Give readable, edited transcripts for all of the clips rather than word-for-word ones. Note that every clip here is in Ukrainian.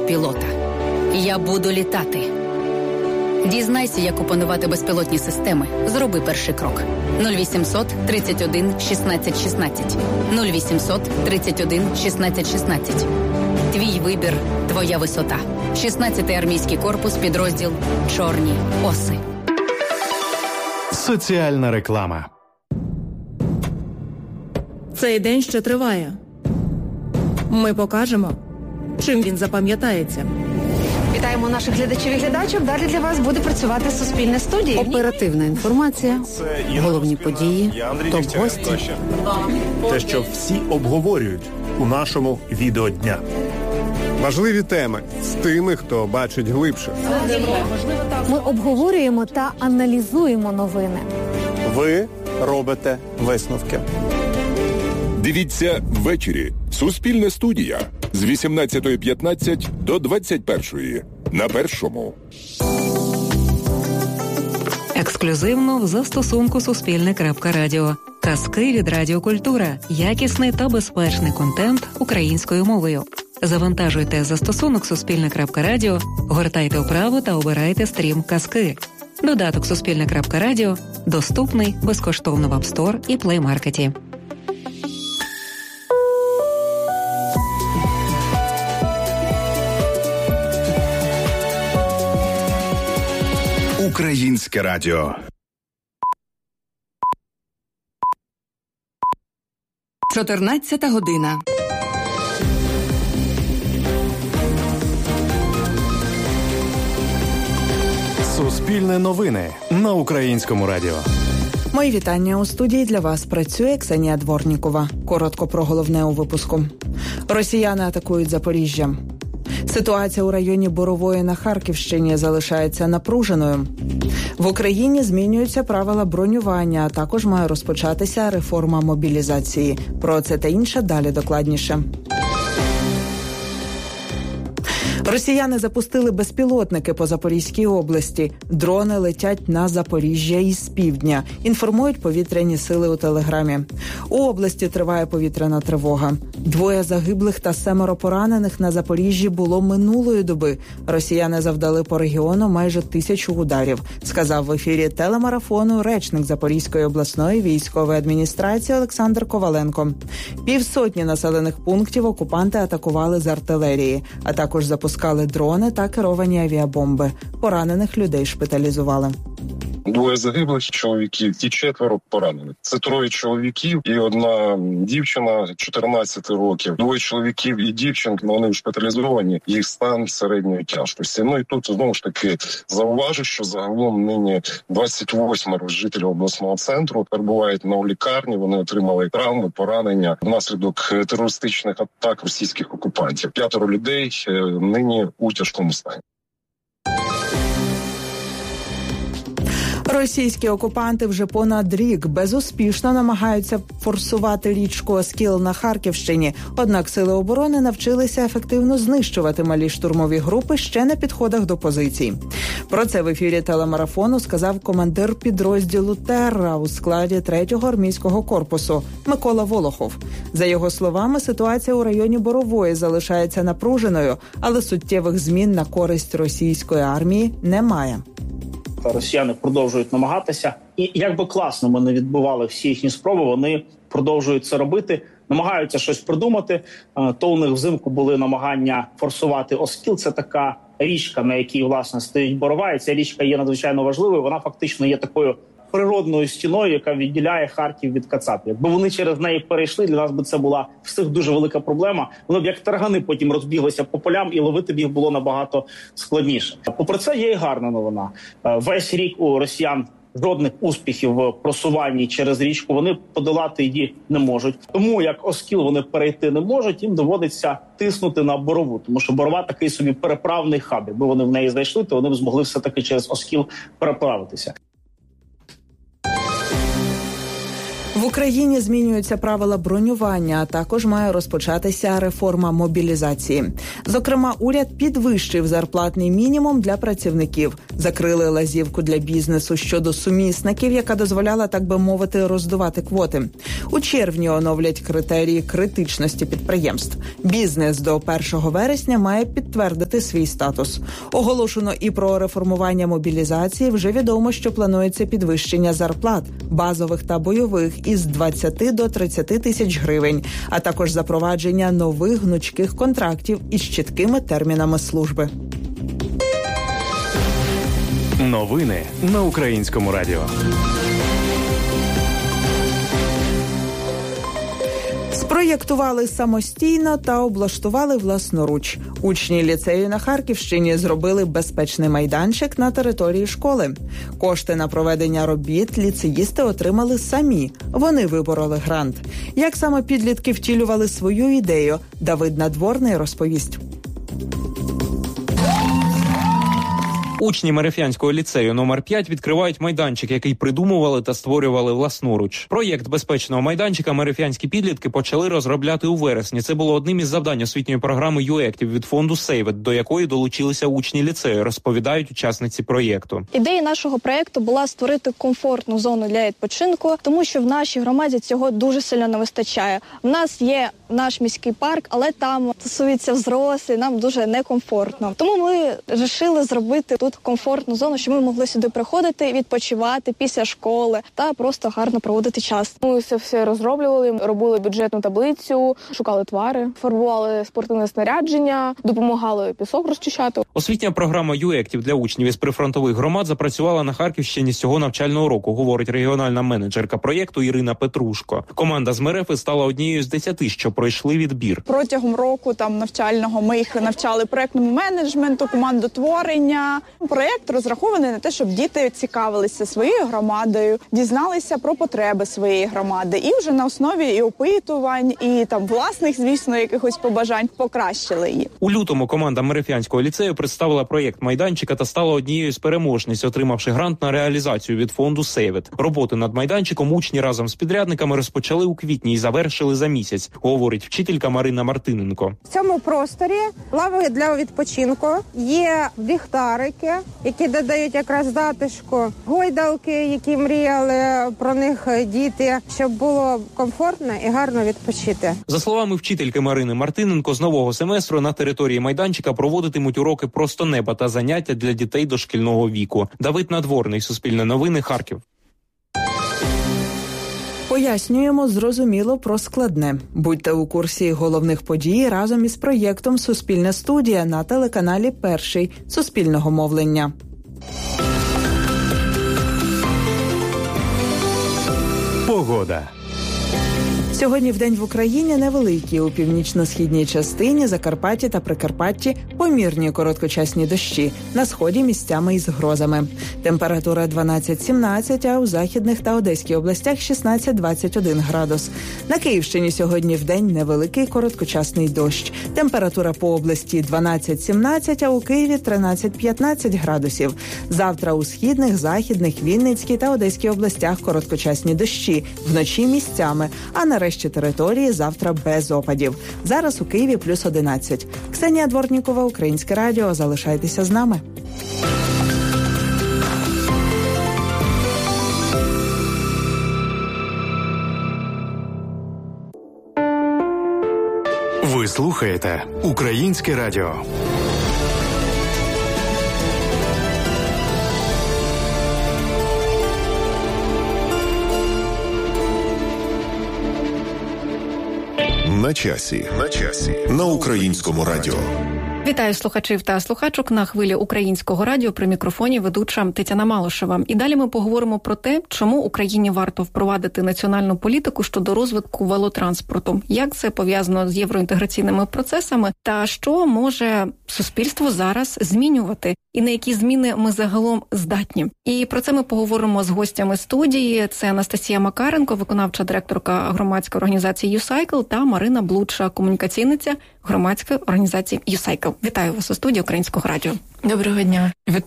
пілота. Я буду літати. Дізнайся, як опанувати безпілотні системи. Зроби перший крок. 0800 31 16 16. 0800 31 16 16. Твій вибір, твоя висота. 16-й армійський корпус, підрозділ «Чорні оси». Соціальна реклама. Цей день ще триває. Ми покажемо, чим він запам'ятається. Вітаємо наших глядачів і глядачок. Далі для вас буде працювати Суспільне студія. Оперативна інформація, головні події, топ-гості. Те, що всі обговорюють у нашому відеодня. Важливі теми з тими, хто бачить глибше. Ми обговорюємо та аналізуємо новини. Ви робите висновки. Дивіться ввечері. Суспільна студія з 18:15 до 21:00 на Першому. Ексклюзивно в застосунку Суспільне.Радіо. Казки від Радіокультура. Якісний та безпечний контент українською мовою. Завантажуйте застосунок Суспільне.Радіо, гортайте вправо та обирайте стрім «Казки». Додаток Суспільне.Радіо доступний безкоштовно в App Store і Play Market. Українське радіо. Чотирнадцята година. Суспільне новини на Українському радіо. Мої вітання. У студії для вас працює Ксенія Дворнікова. Коротко про головне у випуску. Росіяни атакують Запоріжжя. Ситуація у районі Борової на Харківщині залишається напруженою. В Україні змінюються правила бронювання, а також має розпочатися реформа мобілізації. Про це та інше далі докладніше. Росіяни запустили безпілотники по Запорізькій області. Дрони летять на Запоріжжя із півдня, інформують повітряні сили у Телеграмі. У області триває повітряна тривога. 2 загиблих та 7 поранених на Запоріжжі було минулої доби. Росіяни завдали по регіону майже 1000 ударів, сказав в ефірі телемарафону речник Запорізької обласної військової адміністрації Олександр Коваленко. 500 населених пунктів окупанти атакували з артилерії, а також запускали дрони та керовані авіабомби. Поранених людей шпиталізували. 2 загиблих чоловіків і 4 поранених. Це 3 чоловіків і 1 дівчина 14 років. 2 чоловіків і дівчинка, вони шпиталізовані, їх стан середньої тяжкості. Ну і тут знову ж таки зауважу, що загалом нині 28 жителів обласного центру перебувають на лікарні. Вони отримали травми, поранення внаслідок терористичних атак російських окупантів. 5 людей нині у тяжкому стані. Російські окупанти вже понад рік безуспішно намагаються форсувати річку Оскіл на Харківщині. Однак сили оборони навчилися ефективно знищувати малі штурмові групи ще на підходах до позицій. Про це в ефірі телемарафону сказав командир підрозділу «Терра» у складі 3-го армійського корпусу Микола Волохов. За його словами, ситуація у районі Борової залишається напруженою, але суттєвих змін на користь російської армії немає. Росіяни продовжують намагатися. І як би класно ми не відбивали всі їхні спроби, вони продовжують це робити, намагаються щось придумати. То у них взимку були намагання форсувати Оскіл. Це така річка, на якій, власне, стоїть Борова. І ця річка є надзвичайно важливою. Вона фактично є такою природною стіною, яка відділяє Харків від Кацапів. Якби вони через неї перейшли, для нас би це була всіх дуже велика проблема. Вони б як таргани потім розбіглися по полям, і ловити б їх було набагато складніше. Попри це є і гарна новина. Весь рік у росіян жодних успіхів в просуванні через річку вони подолати її не можуть. Тому як Оскіл вони перейти не можуть, їм доводиться тиснути на Борову, тому що Борова такий собі переправний хаб. Якби вони в неї зайшли, то вони б змогли все-таки через Оскіл переправитися. В Україні змінюються правила бронювання, а також має розпочатися реформа мобілізації. Зокрема, уряд підвищив зарплатний мінімум для працівників, закрили лазівку для бізнесу щодо сумісників, яка дозволяла, так би мовити, роздувати квоти. У червні оновлять критерії критичності підприємств. Бізнес до 1 вересня має підтвердити свій статус. Оголошено і про реформування мобілізації. Вже відомо, що планується підвищення зарплат, базових та бойових, із 20 до 30 тисяч гривень, а також запровадження нових гнучких контрактів із чіткими термінами служби. Новини на Українському радіо. Спроєктували самостійно та облаштували власноруч. Учні ліцею на Харківщині зробили безпечний майданчик на території школи. Кошти на проведення робіт ліцеїсти отримали самі. Вони вибороли грант. Як саме підлітки втілювали свою ідею, Давид Надворний розповість. Учні Мерефянського ліцею номер 5 відкривають майданчик, який придумували та створювали власноруч. Проєкт безпечного майданчика мерефянські підлітки почали розробляти у вересні. Це було одним із завдань освітньої програми «ЮЕктів» від фонду «Сейвет», до якої долучилися учні ліцею, розповідають учасниці проєкту. Ідея нашого проєкту була створити комфортну зону для відпочинку, тому що в нашій громаді цього дуже сильно не вистачає. В нас є наш міський парк, але там тусуються взрослі, нам дуже некомфортно. Тому ми вирішили зробити тут комфортну зону, щоб ми могли сюди приходити, відпочивати після школи та просто гарно проводити час. Ми все розроблювали, робили бюджетну таблицю, шукали твари, фарбували спортивне снарядження, допомагали пісок розчищати. Освітня програма «ЮЕктів» для учнів із прифронтових громад запрацювала на Харківщині з цього навчального року, говорить регіональна менеджерка проєкту Ірина Петрушко. Команда з Мерефи стала однією з 10, що пройшли відбір. Протягом року навчального ми їх навчали проєктному менеджменту, командотворення. Проєкт розрахований на те, щоб діти цікавилися своєю громадою, дізналися про потреби своєї громади і вже на основі і опитувань, і власних, звісно, якихось побажань покращили її. У лютому команда Мерефянського ліцею представила проєкт майданчика та стала однією з переможниць, отримавши грант на реалізацію від фонду «Сейвет». Роботи над майданчиком учні разом з підрядниками розпочали у квітні і завершили за місяць, говорить вчителька Марина Мартиненко. В цьому просторі лави для відпочинку, є ліхтарики, які додають якраз затишку, гойдалки, які мріяли про них діти, щоб було комфортно і гарно відпочити. За словами вчительки Марини Мартиненко, з нового семестру на території майданчика проводитимуть уроки «Просто неба» та заняття для дітей дошкільного віку. Давид Надворний, Суспільне новини, Харків. Пояснюємо зрозуміло про складне. Будьте у курсі головних подій разом із проєктом «Суспільна студія» на телеканалі «Перший» Суспільного мовлення. Погода. Сьогодні вдень в Україні невеликі. У північно-східній частині, Закарпатті та Прикарпатті помірні короткочасні дощі. На сході місцями із грозами. Температура 12-17, а у західних та Одеській областях 16-21 градус. На Київщині сьогодні вдень невеликий короткочасний дощ. Температура по області 12-17, а у Києві 13-15 градусів. Завтра у східних, західних, Вінницькій та Одеській областях короткочасні дощі. Вночі місцями, а на решті території завтра без опадів. Зараз у Києві плюс 11. Ксенія Дворнікова, Українське радіо. Залишайтеся з нами. Ви слухаєте Українське радіо. На часі. На Українському радіо. Вітаю слухачів та слухачок на хвилі Українського радіо. При мікрофоні ведуча Тетяна Малишева. І далі ми поговоримо про те, чому Україні варто впровадити національну політику щодо розвитку велотранспорту, як це пов'язано з євроінтеграційними процесами та що може суспільство зараз змінювати і на які зміни ми загалом здатні. І про це ми поговоримо з гостями студії. Це Анастасія Макаренко, виконавча директорка громадської організації «Юсайкл» та Марина Блудша, комунікаційниця громадської організації «Юсайкл». Вітаю вас у студії Українського радіо. Доброго дня. Вітаю.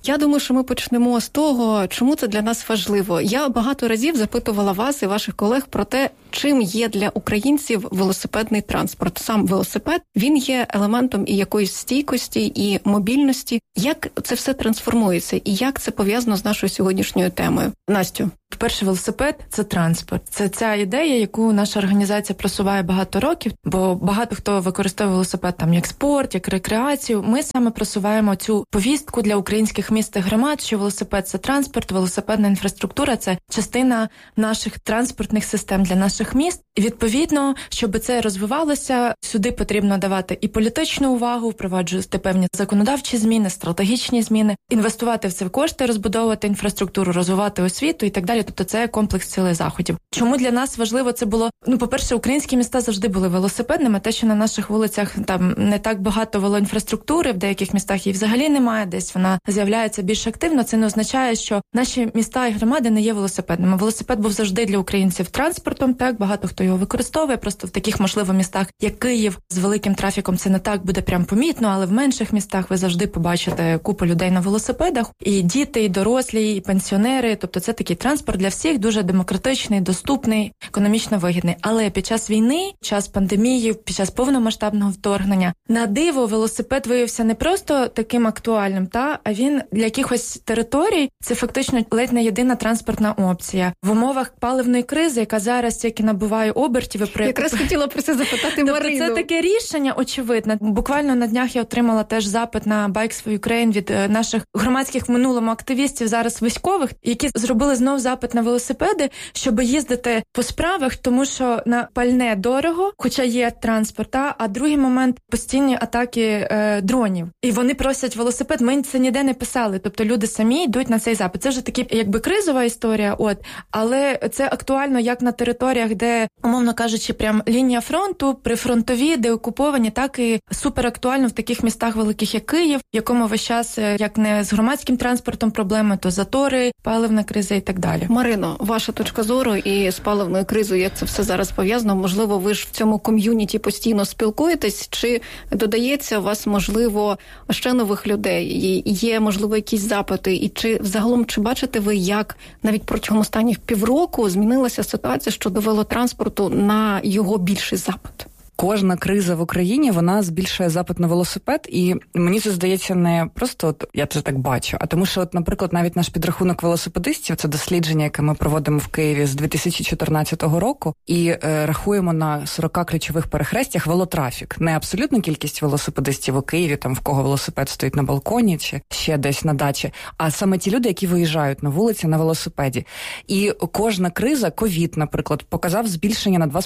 Я думаю, що ми почнемо з того, чому це для нас важливо. Я багато разів запитувала вас і ваших колег про те, чим є для українців велосипедний транспорт. Сам велосипед, він є елементом і якоїсь стійкості, і мобільності. Як це все трансформується і як це пов'язано з нашою сьогоднішньою темою? Настю. По-перше, велосипед – це транспорт. Це ця ідея, яку наша організація просуває багато років, бо багато хто використовує велосипед там як спорт, як рекреацію. Ми саме просуваємо цю повістку для українських міст і громад, що велосипед – це транспорт, велосипедна інфраструктура – це частина наших транспортних систем для наших міст. І, відповідно, щоб це розвивалося, сюди потрібно давати і політичну увагу, впроваджувати певні законодавчі зміни, стратегічні зміни, інвестувати в це кошти, розбудовувати інфраструктуру, розвивати освіту і так далі. Тобто це комплекс цілих заходів. Чому для нас важливо це було? По-перше, українські міста завжди були велосипедними. Те, що на наших вулицях там не так багато велоінфраструктури, в деяких містах її взагалі немає, десь вона з'являється більш активно, це не означає, що наші міста і громади не є велосипедними. Велосипед був завжди для українців транспортом, так, багато хто його використовує, просто в таких, можливо, містах, як Київ, з великим трафіком це не так буде прям помітно, але в менших містах ви завжди побачите купу людей на велосипедах, і діти, і дорослі, і пенсіонери, тобто це такий транспорт для всіх, дуже демократичний, доступний, економічно вигідний. Але під час війни, під час пандемії, під час повномасштабного вторгнення, на диво велосипед виявився не просто таким актуальним, а він для якихось територій, це фактично ледь не єдина транспортна опція. В умовах паливної кризи, яка зараз тільки набуває обертів. Якраз хотіла про це запитати Марину. Це таке рішення очевидне. Буквально на днях я отримала теж запит на Bikes for Ukraine від наших громадських в минулому активістів, зараз військових, які зробили знов запит на велосипеди, щоб їздити по справах, тому що на пальне дорого, хоча є транспорт, а другий момент – постійні атаки дронів. І вони просять велосипед, ми це ніде не писали, тобто люди самі йдуть на цей запит. Це вже такі, якби кризова історія, але це актуально як на територіях, де, умовно кажучи, прям лінія фронту, прифронтові, де окуповані, так і супер актуально в таких містах великих, як Київ, в якому весь час, як не з громадським транспортом проблеми, то затори, паливна криза і так далі. Марино, ваша точка зору і з паливною кризою, як це все зараз пов'язано? Можливо, ви ж в цьому ком'юніті постійно спілкуєтесь, чи додається у вас, можливо, ще нових людей? Є, можливо, якісь запити? І чи взагалом, чи бачите ви, як навіть протягом останніх півроку змінилася ситуація щодо велотранспорту на його більший запит? Кожна криза в Україні, вона збільшує запит на велосипед, і мені це здається не просто, я це так бачу, а тому що, наприклад, навіть наш підрахунок велосипедистів, це дослідження, яке ми проводимо в Києві з 2014 року, і рахуємо на 40 ключових перехрестях велотрафік. Не абсолютну кількість велосипедистів у Києві, там в кого велосипед стоїть на балконі чи ще десь на дачі, а саме ті люди, які виїжджають на вулиці на велосипеді. І кожна криза, ковід, наприклад, показав збільшення на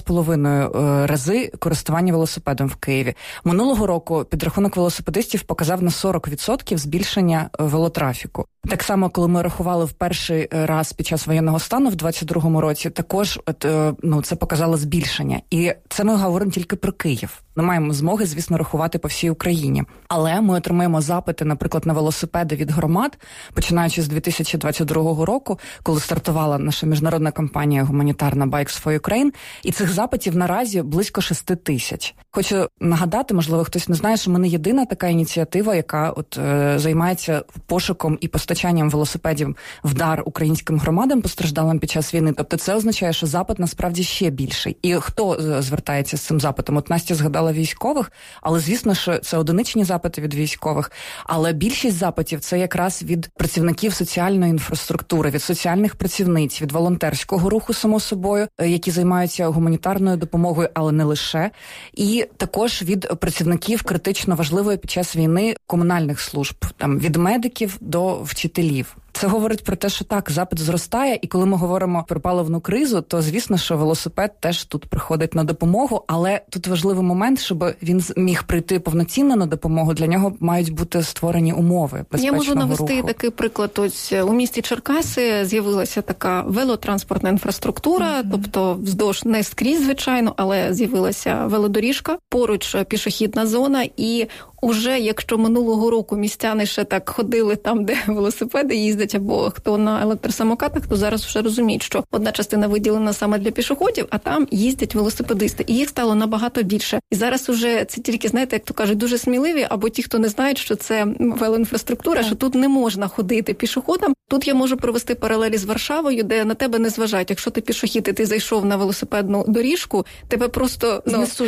2,5 рази користування велосипедом в Києві. Минулого року підрахунок велосипедистів показав на 40% збільшення велотрафіку. Так само, коли ми рахували в перший раз під час воєнного стану в 22-му році, також це показало збільшення. І це ми говоримо тільки про Київ. Ми маємо змоги, звісно, рахувати по всій Україні. Але ми отримаємо запити, наприклад, на велосипеди від громад, починаючи з 2022 року, коли стартувала наша міжнародна кампанія гуманітарна Bikes for Ukraine, і цих запитів наразі близько 6 тисяч. Хочу нагадати, можливо, хтось не знає, що ми не єдина така ініціатива, яка займається пошуком і постачанням велосипедів в дар українським громадам, постраждалим під час війни. Тобто це означає, що запит насправді ще більший. І хто звертається з цим запитом? От Настя згадала військових, але, звісно, що це одиничні запити від військових, але більшість запитів це якраз від працівників соціальної інфраструктури, від соціальних працівниць, від волонтерського руху, само собою, які займаються гуманітарною допомогою, але не лише, і також від працівників критично важливої під час війни комунальних служб, там від медиків до вчителів. Це говорить про те, що так, запит зростає, і коли ми говоримо про паливну кризу, то, звісно, що велосипед теж тут приходить на допомогу, але тут важливий момент, щоб він міг прийти повноцінно на допомогу, для нього мають бути створені умови безпечного руху. Я можу навести такий приклад. Ось у місті Черкаси з'явилася така велотранспортна інфраструктура, тобто вздовж не скрізь, звичайно, але з'явилася велодоріжка, поруч пішохідна зона, і уже, якщо минулого року містяни ще так ходили там, де велосипеди їздять, або хто на електросамокатах, то зараз вже розуміють, що одна частина виділена саме для пішоходів, а там їздять велосипедисти. І їх стало набагато більше. І зараз уже це тільки, знаєте, як то кажуть, дуже сміливі, або ті, хто не знають, що це велоінфраструктура, що тут не можна ходити пішоходам. Тут я можу провести паралелі з Варшавою, де на тебе не зважають. Якщо ти пішохід і ти зайшов на велосипедну доріжку, тебе просто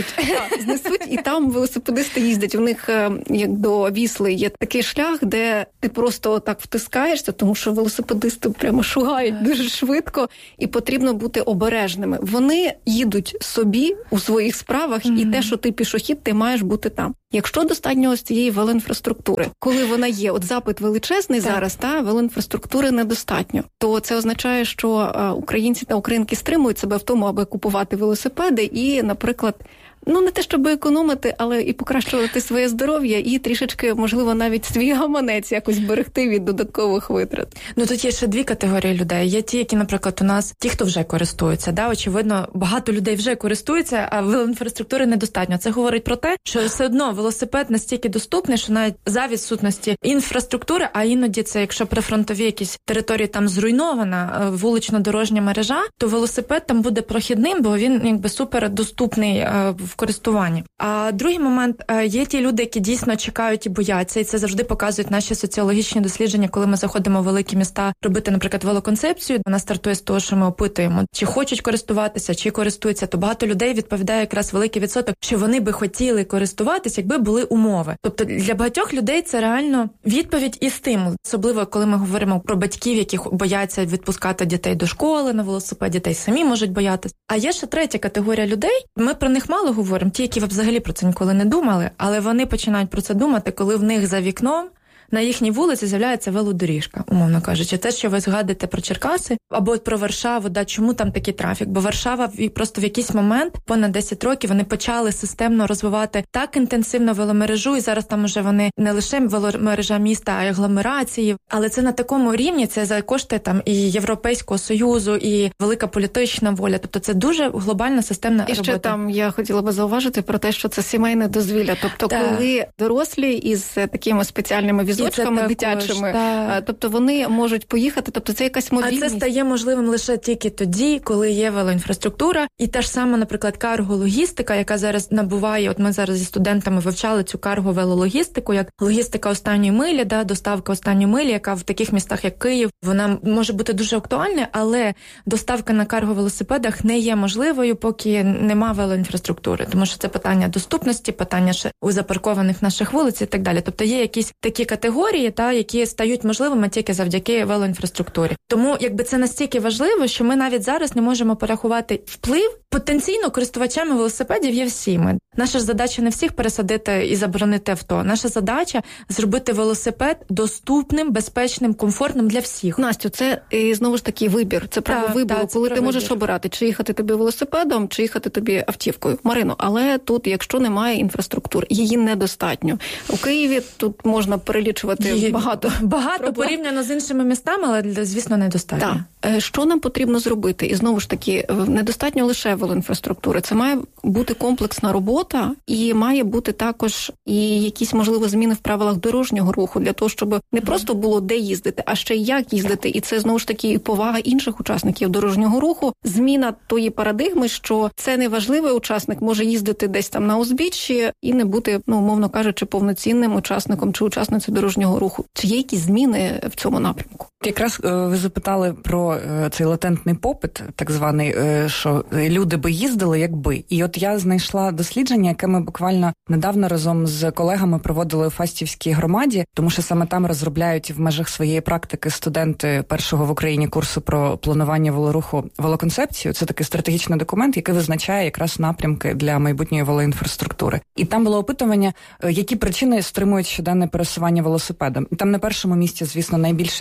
знесуть, і там велосипедисти їздять. У них, як до Вісли, є такий шлях, де ти просто так втискаєшся, тому що велосипедисти прямо шугають дуже швидко, і потрібно бути обережними. Вони їдуть собі у своїх справах, і те, що ти пішохід, ти маєш бути там. Якщо достатньо ось цієї велоінфраструктури, коли вона є, от запит величезний зараз, велоінфраструктури недостатньо, то це означає, що українці та українки стримують себе в тому, аби купувати велосипеди і, наприклад, не те, щоб економити, але і покращувати своє здоров'я, і трішечки, можливо, навіть свій гаманець якось берегти від додаткових витрат. Тут є ще дві категорії людей. Є ті, які, наприклад, у нас, ті, хто вже користуються. Очевидно, багато людей вже користуються, а велоінфраструктури недостатньо. Це говорить про те, що все одно велосипед настільки доступний, що навіть за відсутності інфраструктури, а іноді це, якщо прифронтові якісь території там зруйнована вулично-дорожня мережа, то велосипед там буде прохідним, бо він якби супер доступний в користуванні. А другий момент, є ті люди, які дійсно чекають і бояться, і це завжди показують наші соціологічні дослідження, коли ми заходимо в великі міста робити, наприклад, велоконцепцію. Вона стартує з того, що ми опитуємо, чи хочуть користуватися, чи користуються. То багато людей відповідає якраз великий відсоток, що вони би хотіли користуватися, якби були умови. Тобто для багатьох людей це реально відповідь і стимул. Особливо, коли ми говоримо про батьків, які бояться відпускати дітей до школи на велосипеді, дітей самі можуть боятися. А є ще третя категорія людей, ми про них мало говоримо, ті, які взагалі про це ніколи не думали, але вони починають про це думати, коли в них за вікном на їхній вулиці з'являється велодоріжка, умовно кажучи. Те, що ви згадуєте про Черкаси, або про Варшаву, чому там такий трафік? Бо Варшава просто в якийсь момент, понад 10 років, вони почали системно розвивати так інтенсивно веломережу, і зараз там уже вони не лише веломережа міста, а й агломерації. Але це на такому рівні, це за кошти там і Європейського Союзу, і велика політична воля. Тобто це дуже глобальна системна робота. І ще там я хотіла би зауважити про те, що це сімейне дозвілля. Тобто коли дорослі із такими спеціальними візочками дитячими, тобто вони можуть поїхати, тобто це якась мобільність. А це стає можливим лише тільки тоді, коли є велоінфраструктура. І та ж сама, наприклад, карго-логістика, яка зараз набуває, от ми зараз зі студентами вивчали цю карго-велологістику, як логістика останньої милі, доставка останньої милі, яка в таких містах, як Київ, вона може бути дуже актуальна, але доставка на карго-велосипедах не є можливою, поки нема велоінфраструктури. Тому що це питання доступності, питання ще у запаркованих наших вулиць і так далі. Тобто є якісь такі категорії, які стають можливими тільки завдяки велоінфраструктурі. Тому якби це настільки важливо, що ми навіть зараз не можемо порахувати вплив. Потенційно користувачами велосипедів є всі ми. Наша ж задача не всіх пересадити і заборонити авто. Наша задача зробити велосипед доступним, безпечним, комфортним для всіх. Настю, це знову ж таки вибір. Це право вибору, коли ти можеш обирати, чи їхати тобі велосипедом, чи їхати тобі автівкою. Марино, але тут, якщо немає інфраструктури, її недостатньо. У Києві тут можна перелічувати багато порівняно з іншими містами, але, звісно, недостатньо. Так. Що нам потрібно зробити? І знову ж таки, недостатньо лише велоінфраструктури. Це має бути комплексна робота і має бути також і якісь, можливо, зміни в правилах дорожнього руху для того, щоб не просто було де їздити, а ще й як їздити. І це, знову ж таки, повага інших учасників дорожнього руху. Зміна тої парадигми, що це неважливий учасник може їздити десь там на узбіччі і не бути, умовно кажучи, повноцінним учасником чи учасницею дорожнього руху. Чи є якісь зміни в цьому напрямку? Якраз ви запитали про цей латентний попит, так званий, що люди би їздили, якби. І от я знайшла дослідження, яке ми буквально недавно разом з колегами проводили у Фастівській громаді, тому що саме там розробляють в межах своєї практики студенти першого в Україні курсу про планування велоруху велоконцепцію. Це такий стратегічний документ, який визначає якраз напрямки для майбутньої велоінфраструктури. І там було опитування, які причини стримують щоденне пересування велосипедом. І там на першому місці, звісно, найбільше відповідей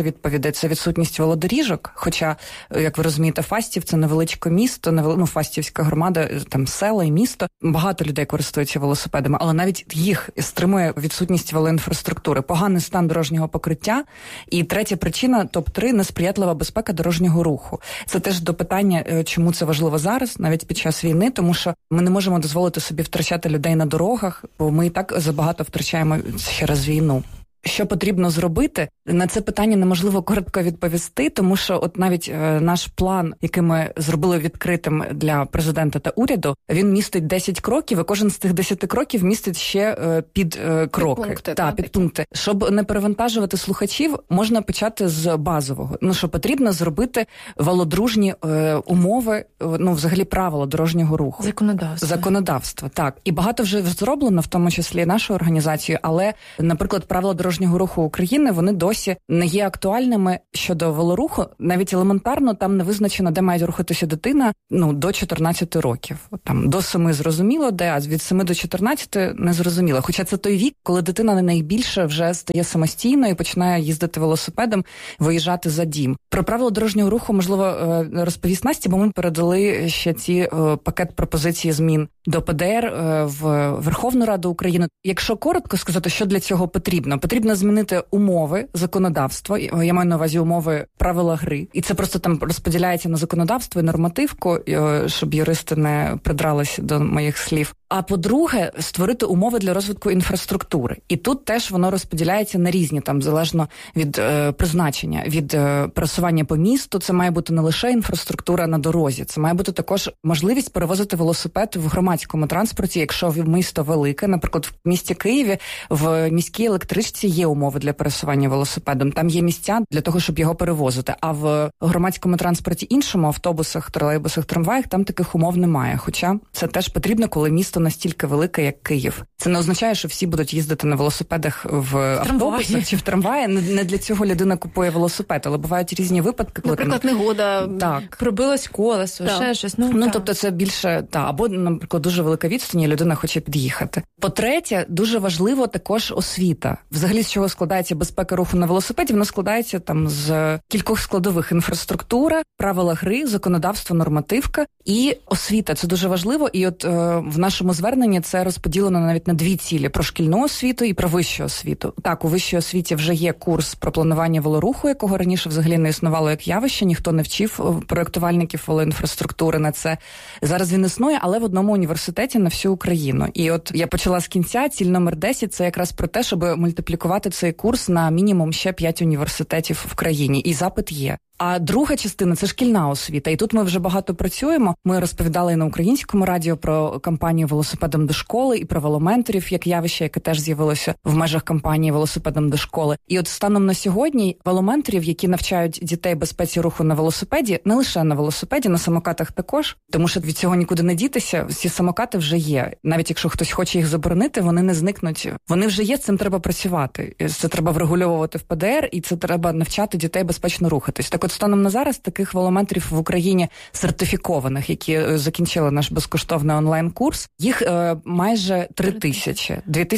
люди, це відсутність велодоріжок. Хоча, як ви розумієте, Фастів – це невеличке місто, Фастівська громада, там села і місто. Багато людей користуються велосипедами, але навіть їх стримує відсутність велоінфраструктури, поганий стан дорожнього покриття. І третя причина, топ-3 – несприятлива безпека дорожнього руху. Це теж до питання, чому це важливо зараз, навіть під час війни, тому що ми не можемо дозволити собі втрачати людей на дорогах, бо ми і так забагато втрачаємо через війну. Що потрібно зробити? На це питання неможливо коротко відповісти, тому що от навіть наш план, який ми зробили відкритим для президента та уряду, він містить 10 кроків, і кожен з тих 10 кроків містить ще підкроки. Підпункти. Щоб не перевантажувати слухачів, можна почати з базового. Що потрібно зробити велодружні умови, взагалі правила дорожнього руху. Законодавство, так. І багато вже зроблено, в тому числі нашою організацією, але, наприклад, правила дорожнього руху України, вони досі не є актуальними щодо велоруху. Навіть елементарно там не визначено, де має рухатися дитина, до 14 років. Там до 7 зрозуміло, де, а від 7 до 14 не зрозуміло. Хоча це той вік, коли дитина найбільше вже стає самостійною і починає їздити велосипедом, виїжджати за дім. Про правила дорожнього руху, можливо, розповість Настя, бо ми передали ще пакет пропозицій змін до ПДР в Верховну Раду України. Якщо коротко сказати, що для цього потрібно? Потрібно змінити умови законодавства, я маю на увазі умови правила гри. І це просто там розподіляється на законодавство і нормативку, щоб юристи не придралися до моїх слів. А по-друге, створити умови для розвитку інфраструктури. І тут теж воно розподіляється на різні, там залежно від призначення, від пересування по місту. Це має бути не лише інфраструктура на дорозі, це має бути також можливість перевозити велосипед в громадському транспорті, якщо місто велике. Наприклад, в місті Києві в міській електричці є умови для пересування велосипедом. Там є місця для того, щоб його перевозити. А в громадському транспорті іншому, автобусах, тролейбусах, трамваях, там таких умов немає. Хоча це теж потрібно, коли місто настільки велике, як Київ. Це не означає, що всі будуть їздити на велосипедах в автобусах чи в трамваї. Не для цього людина купує велосипед, але бувають різні випадки. Наприклад, негода. Так. Пробилось колесо, ще щось. Тобто це більше, або, наприклад, дуже велика відстань, і людина хоче під'їхати. По-третє, дуже важливо також освіта. Взагалі, з чого складається безпека руху на велосипеді? Вона складається там з кількох складових: інфраструктура, правила гри, законодавство, нормативка і освіта. Це дуже важливо. І от в нашому зверненні це розподілено навіть на 2 цілі: про шкільну освіту і про вищу освіту. Так, у вищій освіті вже є курс про планування велоруху, якого раніше взагалі не існувало як явище, ніхто не вчив проєктувальників велоінфраструктури на це. Зараз він існує, але в одному університеті на всю Україну. І от я почала з кінця, ціль номер 10 – це якраз про те, щоб мультиплікувати цей курс на мінімум ще 5 університетів в країні. І запит є. А друга частина – це шкільна освіта. І тут ми вже багато працюємо. Ми розповідали і на Українському радіо про кампанію «Велосипедом до школи» і про веломенторів, як явище, яке теж з'явилося в межах кампанії «Велосипедом до школи». І от станом на сьогодні веломенторів, які навчають дітей безпеці руху на велосипеді, не лише на велосипеді, на самокатах також, тому що від цього нікуди не дітися, всі самокати вже є. Навіть якщо хтось хоче їх заборонити, вони не зникнуть. Вони вже є, з цим треба працювати. Це треба врегульовувати в ПДР, і це треба навчати дітей безпечно рухатись. Так от станом на зараз таких веломенторів в Україні сертифікованих, які закінчили наш безкоштовний онлайн-курс, їх майже 3000.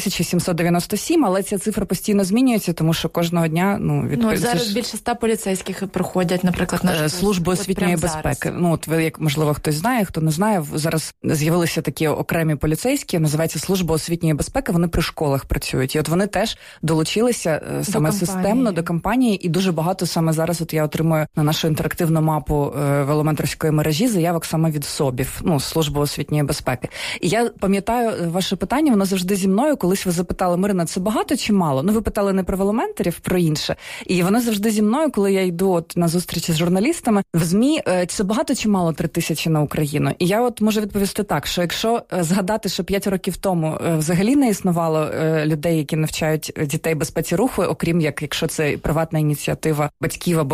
2797, але ця цифра постійно змінюється, тому що кожного дня, зараз більше 100 поліцейських проходять, наприклад, нашу службу освітньої безпеки. Ви, як можливо, хтось знає, хто не знає, зараз з'явилися такі окремі поліцейські, називається служба освітньої безпеки, вони при школах працюють. І от вони теж долучилися саме системно до кампанії, і дуже багато саме зараз от я отримую на нашу інтерактивну мапу веломенторської мережі заявок саме від СОБів, служби освітньої безпеки. І я пам'ятаю ваше питання, воно завжди зі мною, колись ви запитали: Марина, це багато чи мало? Ви питали не про веломенторів, про інше. І воно завжди зі мною, коли я йду на зустрічі з журналістами в ЗМІ, це багато чи мало 3000 на Україну? І я можу відповісти так, що якщо згадати, що 5 років тому взагалі не існувало людей, які навчають дітей безпеці руху, окрім якщо це приватна ініціатива батьків або вчителів,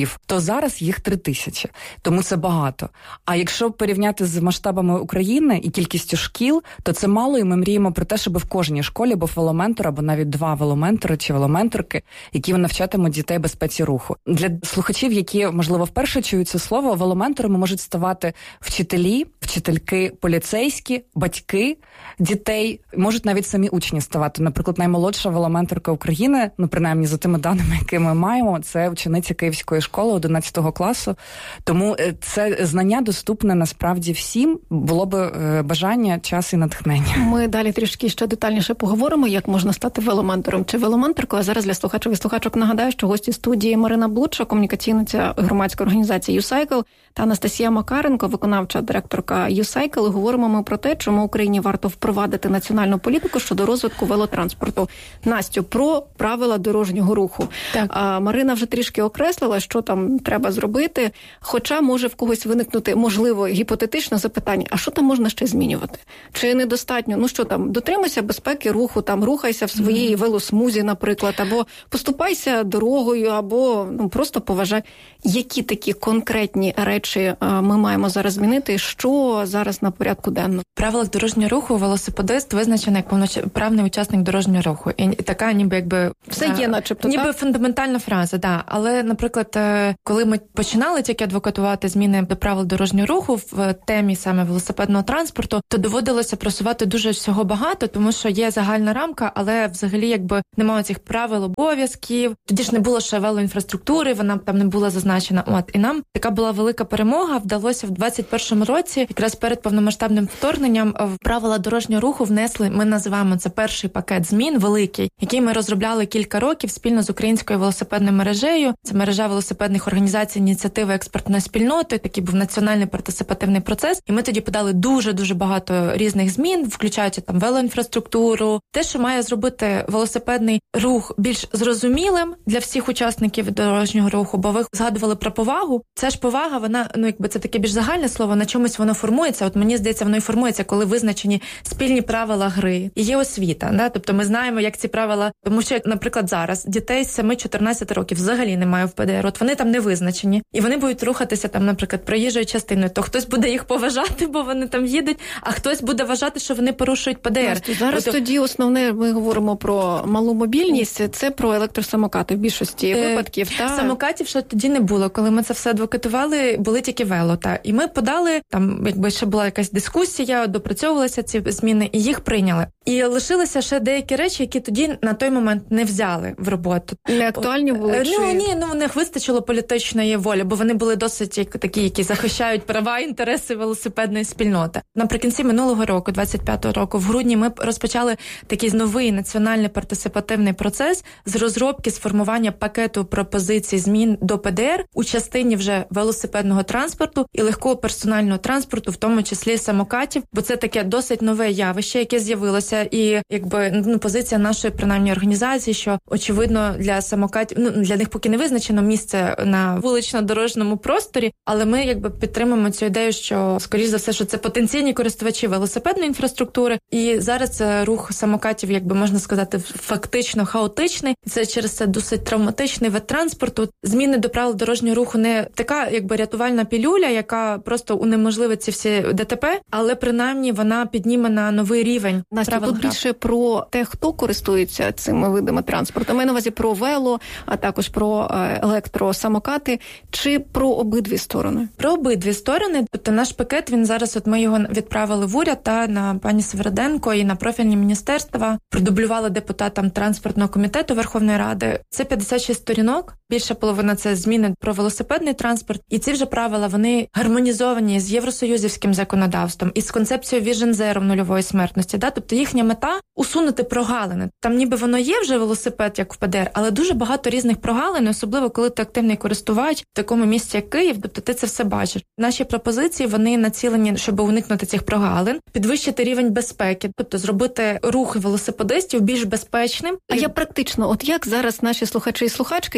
вчителів, то зараз їх 3000. Тому це багато. А якщо порівняти з масштабами України і кількістю шкіл, то це мало, і ми мріємо про те, щоб в кожній школі був веломентор або навіть 2 веломентори чи веломенторки, які навчатимуть дітей безпеці руху. Для слухачів, які, можливо, вперше чують це слово, веломенторами можуть ставати вчителі, вчительки, поліцейські, батьки дітей, можуть навіть самі учні ставати. Наприклад, наймолодша веломенторка України, принаймні за тими даними, які ми маємо, це учениця Київської школи 11 класу. Тому це знання доступне насправді всім. Було би бажання, час і натхнення. Ми далі трішки ще детальніше поговоримо, як можна стати веломентором чи веломенторкою. А зараз для слухачів і слухачок нагадаю, що гості студії Марина Блудша, комунікаційниця громадської організації YouCycle, та Анастасія Макаренко, виконавча директорка YouCycle. Говоримо ми про те, чому Україні варто впровадити національну політику щодо розвитку велотранспорту. Настю, про правила дорожнього руху. Так. Марина вже трішки окреслила, що там треба зробити, хоча може в когось виникнути, можливо, гіпотетичне запитання, а що там можна ще змінювати? Чи недостатньо? Дотримайся безпеки руху, рухайся в своїй велосмузі, наприклад, або поступайся дорогою, або просто поважай. Які такі конкретні речі ми маємо зараз змінити? Що зараз на порядку денному? В правилах дорожнього руху велосипедист визначений як повноправний учасник дорожнього руху. І така все є, начебто, ніби фундаментальна фраза, да. Але, наприклад, коли ми починали тільки адвокатувати зміни до правил дорожнього руху в темі саме велосипедного транспорту, то доводилося просувати дуже всього багато, тому що є загальна рамка, але взагалі немає цих правил, обов'язків. Тоді ж не було ще велоінфраструктури, вона там не була зазначена. І нам така була велика перемога, вдалося в 21-му році, якраз перед повномасштабним вторгненням, в правила дорожнього руху внесли, ми називаємо це перший пакет змін, великий, який ми розробляли кілька років спільно з українською велосипедною мережею. Це мережа велосипедних організацій ініціативи експертної спільноти, такий був національний партисипативний процес. І ми тоді подали дуже-дуже багато різних змін, включаючи там велоінфраструктуру, те, що має зробити велосипедний рух більш зрозумілим для всіх учасників дорожнього руху, бо ви згадували про повагу. Це ж повага, вона, це таке більш загальне слово, на чомусь воно формується. Мені здається, воно і формується, коли визначені спільні правила гри. І є освіта, да? Тобто ми знаємо, як ці правила, тому що, наприклад, зараз дітей з 7-14 років взагалі немає в ПДР, вони там не визначені. І вони будуть рухатися там, наприклад, проїжджою частиною, то хтось буде їх поважати, бо вони там їдуть, а хтось буде вважати, що вони порушують ПДР. Зараз тоді основне, ми говоримо про малу мобільність, це про електросамокати в більшості випадків. Самокатів ще тоді не було. Коли ми це все адвокатували, були тільки вело. І ми подали, там ще була якась дискусія, допрацьовувалися ці зміни, і їх прийняли. І лишилися ще деякі речі, які тоді на той момент не взяли в роботу. Не актуальні були? Ні, у них вистачило політичної волі, бо вони були досить такі, які захищають права і інтереси велосипедної спільноти. Наприкінці минулого року, 25-го року, в грудні ми розпочали такий новий національний партисипативний процес з розробки, сформування пакету пропозицій змін до ПДР у частині вже велосипедного транспорту і легкого персонального транспорту, в тому числі самокатів, бо це таке досить нове явище, яке з'явилося, і позиція нашої, принаймні, організації, що очевидно для самокатів, для них поки не визначено місце на вулично-дорожньому просторі, але ми підтримуємо цю ідею, що скоріш за все, що це потенційні користувачі велосипедної інфраструктури, і зараз рух самокатів, можна сказати, фактично хаотичний. Це через це досить травматичний вид транспорту. Зміни до правил дорожнього руху не така рятувальна пілюля, яка просто унеможливить ці всі ДТП, але принаймні вона підніме на новий рівень. Настя, тут більше про те, хто користується цими видами транспорту. Маю на увазі про вело, а також про електросамокати, чи про обидві сторони? Про обидві сторони. Тобто наш пакет, він зараз, ми його відправили в уряд та на пані Североденко і на профільні міністерства, продублювали депутатам транспортного комітету Верховної Ради. Це 56 сторінок, більша половина це зміни про велосипедний транспорт, і ці вже правила, вони гармонізовані з євросоюзівським законодавством і з концепцією Vision Zero нульової смертності. Тобто їхня мета – усунути прогалини. Там ніби воно є вже велосипед, як в ПДР, але дуже багато різних прогалин, особливо коли ти активний користувач в такому місті, як Київ, тобто ти це все бачиш. Наші пропозиції, вони націлені, щоб уникнути цих прогалин, підвищити рівень безпеки, тобто зробити рух велосипедистів більш безпечним. А я практично, як зараз наші слухачі і слухачки, які,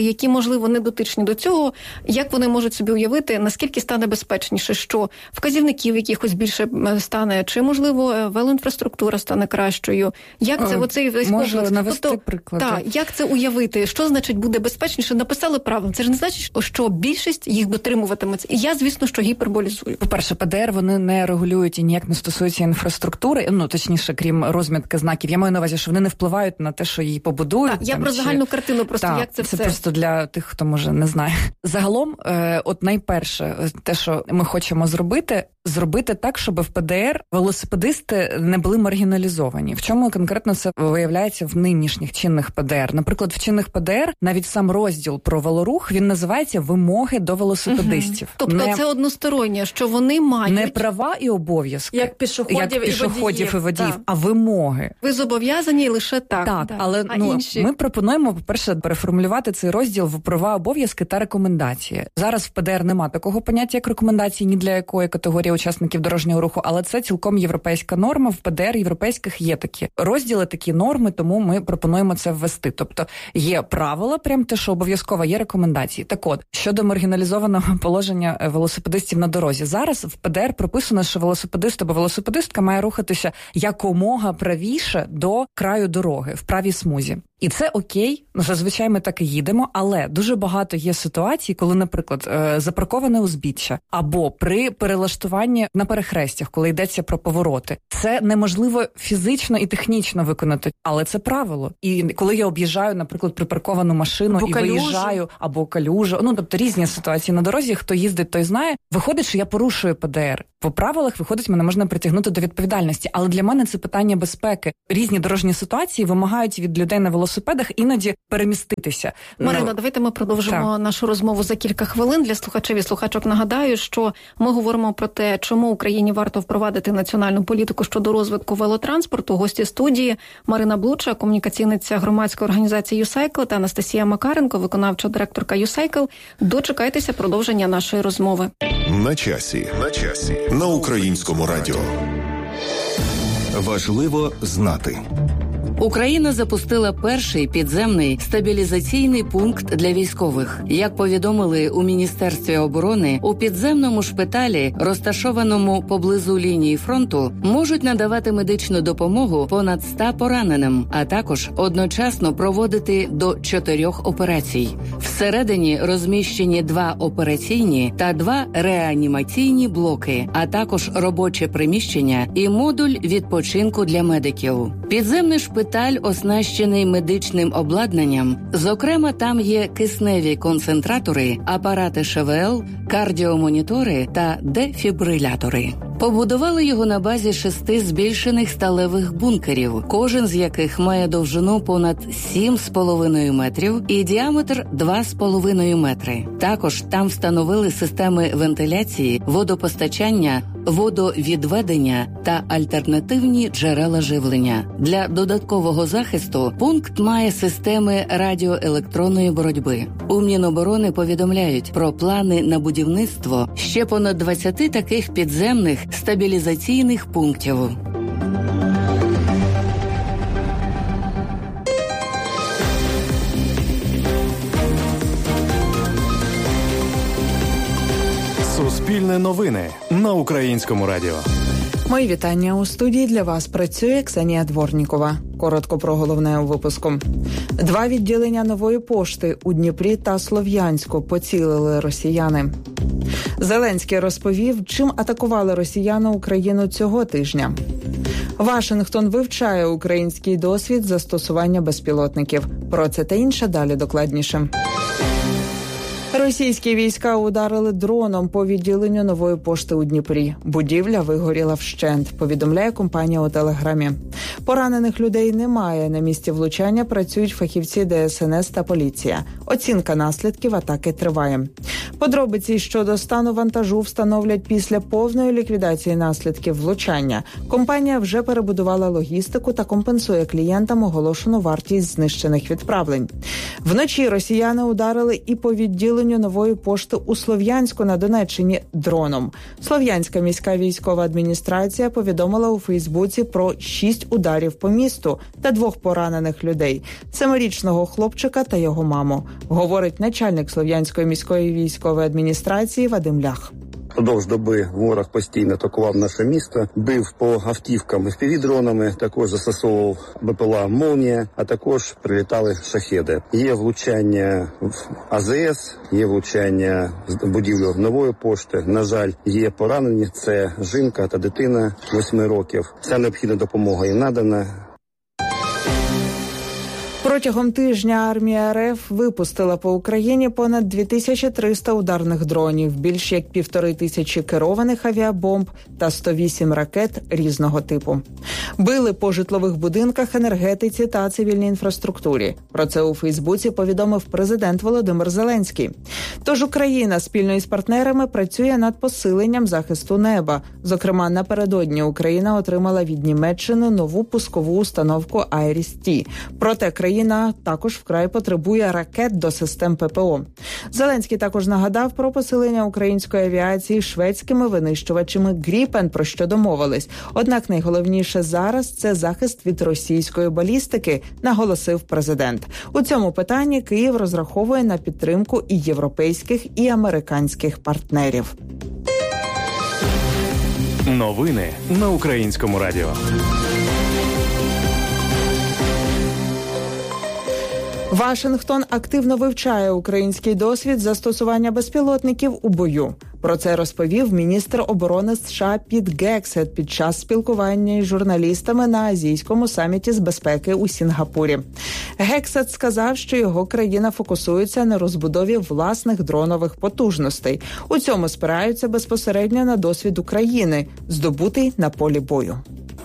можливо, не дотичні до цього, як вони можуть собі уявити, наскільки стане безпечніше, що вказівників якихось більше стане, чи, можливо, велоінфраструктура стане кращою? Як це оцей весь комплекс? Можу навести приклади. Так, як це уявити? Що значить буде безпечніше? Написали правилам. Це ж не значить, що більшість їх дотримуватиметься. І я, звісно, що гіперболізую. По-перше, ПДР, вони не регулюють і ніяк не стосуються інфраструктури, точніше, крім розмітки знаків. Я маю на увазі, що вони не впливають на те, що її побудують. Так, я про загальну картину, просто як це все. Це просто для тих, хто, може, не знає. Загалом, найперше, те, що ми хочемо зробити так, щоб в ПДР велосипедисти не були маргіналізовані. В чому конкретно це виявляється в нинішніх чинних ПДР? Наприклад, в чинних ПДР навіть сам розділ про велорух, він називається «Вимоги до велосипедистів». Тобто це одностороннє, що вони мають... Не права і обов'язки. Як пішоходів і водіїв, а вимоги. Ви зобов'язані лише так. Так, але ми пропонуємо, по-перше, переформулювати цей розділ в права, обов'язки та рекомендації. Зараз в ПДР нема такого поняття, як рекомендації ні для якої категорії учасників дорожнього руху, але це цілком європейська норма. В ПДР європейських є такі розділи, такі норми, тому ми пропонуємо це ввести. Тобто є правила, прям те, що обов'язково, є рекомендації. Так от, щодо маргіналізованого положення велосипедистів на дорозі. Зараз в ПДР прописано, що велосипедист або велосипедистка має рухатися якомога правіше до краю дороги, в правій смузі. І це окей, зазвичай ми так і їдемо, але дуже багато є ситуацій, коли, наприклад, запарковане узбіччя або при перелаштуванні на перехрестях, коли йдеться про повороти. Це неможливо фізично і технічно виконати, але це правило. І коли я об'їжджаю, наприклад, припарковану машину або виїжджаю, або калюжу, тобто різні ситуації на дорозі, хто їздить, той знає, виходить, що я порушую ПДР. По правилах, виходить, мене можна притягнути до відповідальності, але для мене це питання безпеки. Різні дорожні ситуації вимагають від людей на велосипедах іноді переміститися. Марина, давайте ми продовжимо нашу розмову за кілька хвилин. Для слухачів і слухачок нагадаю, що ми говоримо про те, чому Україні варто впровадити національну політику щодо розвитку велотранспорту. Гості студії Марина Блуча, комунікаційниця громадської організації «Юсайкл», та Анастасія Макаренко, виконавча директорка «Юсайкл». Дочекайтеся продовження нашої розмови. На часі. На Українському радіо. Важливо знати. Україна запустила перший підземний стабілізаційний пункт для військових. Як повідомили у Міністерстві оборони, у підземному шпиталі, розташованому поблизу лінії фронту, можуть надавати медичну допомогу понад 100 пораненим, а також одночасно проводити до 4 операцій. Всередині розміщені 2 операційні та 2 реанімаційні блоки, а також робоче приміщення і модуль відпочинку для медиків. Підземний шпиталь оснащений медичним обладнанням. Зокрема, там є кисневі концентратори, апарати ШВЛ, кардіомонітори та дефібрилятори. Побудували його на базі 6 збільшених сталевих бункерів, кожен з яких має довжину понад 7,5 метрів і діаметр 2,5 метри. Також там встановили системи вентиляції, водопостачання, водовідведення та альтернативні джерела живлення. Для додаткового захисту пункт має системи радіоелектронної боротьби. У Міноборони повідомляють про плани на будівництво ще понад 20 таких підземних стабілізаційних пунктів. Суспільне новини на Українському радіо. Мої вітання. У студії для вас працює Ксенія Дворнікова. Коротко про головне у випуску. 2 відділення Нової пошти у Дніпрі та Слов'янську поцілили росіяни. Зеленський розповів, чим атакували росіяни Україну цього тижня. Вашингтон вивчає український досвід застосування безпілотників. Про це та інше далі докладніше. Російські війська ударили дроном по відділенню Нової пошти у Дніпрі. Будівля вигоріла вщент, повідомляє компанія у Телеграмі. Поранених людей немає. На місці влучання працюють фахівці ДСНС та поліція. Оцінка наслідків атаки триває. Подробиці щодо стану вантажу встановлять після повної ліквідації наслідків влучання. Компанія вже перебудувала логістику та компенсує клієнтам оголошену вартість знищених відправлень. Вночі росіяни ударили і по відділенню Нової пошти у Слов'янську на Донеччині дроном. Слов'янська міська військова адміністрація повідомила у Фейсбуці про 6 ударів по місту та 2 поранених людей – 7-річного хлопчика та його маму. говорить начальник Слов'янської міської військової адміністрації Вадим Лях. Продовж доби ворог постійно атакував наше місто, бив по автівкам FPV-дронами, також застосовував БПЛА «Молнія», а також прилітали шахеди. Є влучання в АЗС, є влучання в будівлю нової пошти. На жаль, є поранені, це жінка та дитина 8 років. Вся необхідна допомога їм надана. Протягом тижня армія РФ випустила по Україні понад 2300 ударних дронів, більш як 1500 керованих авіабомб та 108 ракет різного типу. Били по житлових будинках, енергетиці та цивільній інфраструктурі. Про це у Фейсбуці повідомив президент Володимир Зеленський. Тож Україна спільно із партнерами працює над посиленням захисту неба. Зокрема, напередодні Україна отримала від Німеччини нову пускову установку «Айріс-Ті». Проте країна також вкрай потребує ракет до систем ППО. Зеленський також нагадав про посилення української авіації шведськими винищувачами «Гріпен», про що домовились. Однак найголовніше зараз – це захист від російської балістики, наголосив президент. У цьому питанні Київ розраховує на підтримку і європейських, і американських партнерів. Новини на Українському радіо. Вашингтон активно вивчає український досвід застосування безпілотників у бою. Про це розповів міністр оборони США Піт Гексет під час спілкування із журналістами на Азійському саміті з безпеки у Сінгапурі. Гексет сказав, що його країна фокусується на розбудові власних дронових потужностей. У цьому спираються безпосередньо на досвід України, здобутий на полі бою.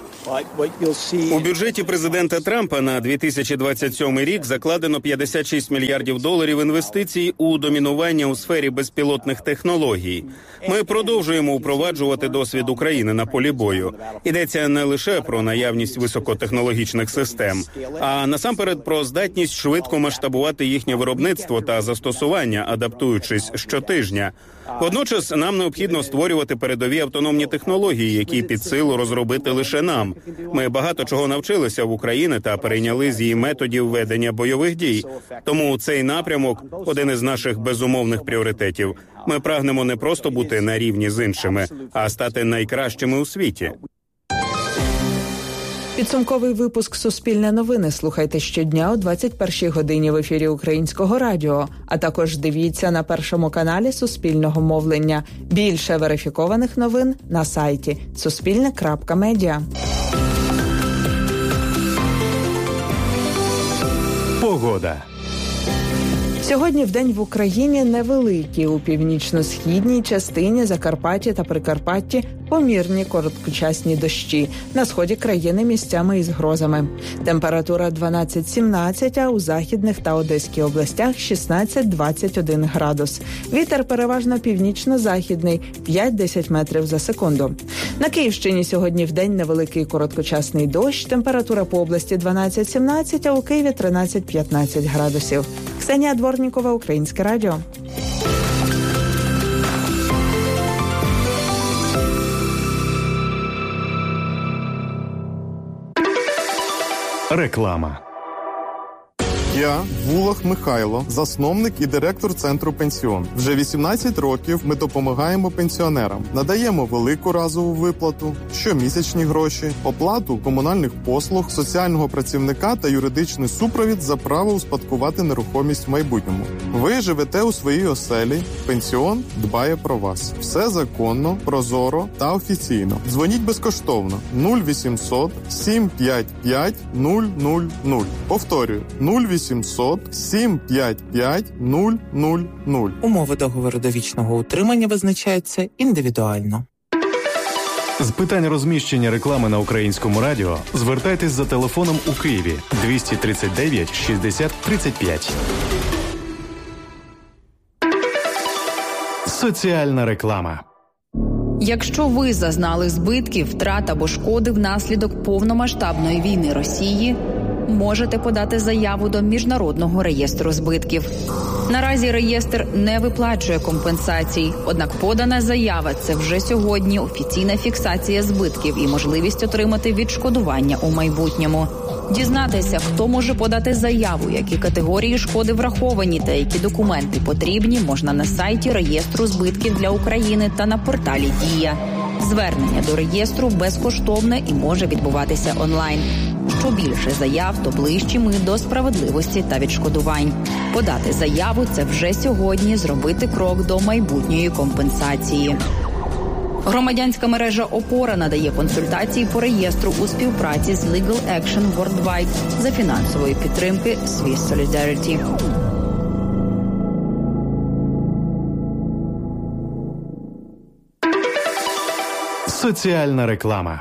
У бюджеті президента Трампа на 2027 рік закладено $56 мільярдів інвестицій у домінування у сфері безпілотних технологій. Ми продовжуємо впроваджувати досвід України на полі бою. Йдеться не лише про наявність високотехнологічних систем, а насамперед про здатність швидко масштабувати їхнє виробництво та застосування, адаптуючись щотижня. Водночас нам необхідно створювати передові автономні технології, які під силу розробити лише нам. Ми багато чого навчилися в Україні та перейняли з її методів ведення бойових дій. Тому цей напрямок – один із наших безумовних пріоритетів. Ми прагнемо не просто бути на рівні з іншими, а стати найкращими у світі. Підсумковий випуск «Суспільне новини» слухайте щодня о 21-й годині в ефірі Українського радіо, а також дивіться на Першому каналі Суспільного мовлення. Більше верифікованих новин на сайті suspilne.media. Погода. Сьогодні вдень в Україні невеликі. У північно-східній частині Закарпаття та Прикарпатті помірні короткочасні дощі. На сході країни місцями із грозами. Температура 12-17, а у західних та Одеській областях 16-21 градус. Вітер переважно північно-західний 5-10 метрів за секунду. На Київщині сьогодні вдень невеликий короткочасний дощ. Температура по області 12-17, а у Києві 13-15 градусів. Ксенія Дворнікова, Українське радіо. Реклама. Я Вулах Михайло, засновник і директор Центру Пенсіон. Вже 18 років ми допомагаємо пенсіонерам. Надаємо велику разову виплату, щомісячні гроші, оплату комунальних послуг, соціального працівника та юридичний супровід за право успадкувати нерухомість в майбутньому. Ви живете у своїй оселі, пенсіон дбає про вас. Все законно, прозоро та офіційно. Дзвоніть безкоштовно 0800 755 000. Повторюю, 0800 755 000. Умови договору довічного утримання визначаються індивідуально. З питань розміщення реклами на Українському радіо звертайтесь за телефоном у Києві 239 60 35. Соціальна реклама. Якщо ви зазнали збитків, втрат або шкоди внаслідок повномасштабної війни Росії, можете подати заяву до Міжнародного реєстру збитків. Наразі реєстр не виплачує компенсацій, однак подана заява – це вже сьогодні офіційна фіксація збитків і можливість отримати відшкодування у майбутньому. Дізнатися, хто може подати заяву, які категорії шкоди враховані та які документи потрібні, можна на сайті реєстру збитків для України та на порталі «Дія». Звернення до реєстру безкоштовне і може відбуватися онлайн. Що більше заяв, то ближчі ми до справедливості та відшкодувань. Подати заяву – це вже сьогодні зробити крок до майбутньої компенсації. Громадянська мережа «Опора» надає консультації по реєстру у співпраці з Legal Action Worldwide за фінансової підтримки Swiss Solidarity. Соціальна реклама.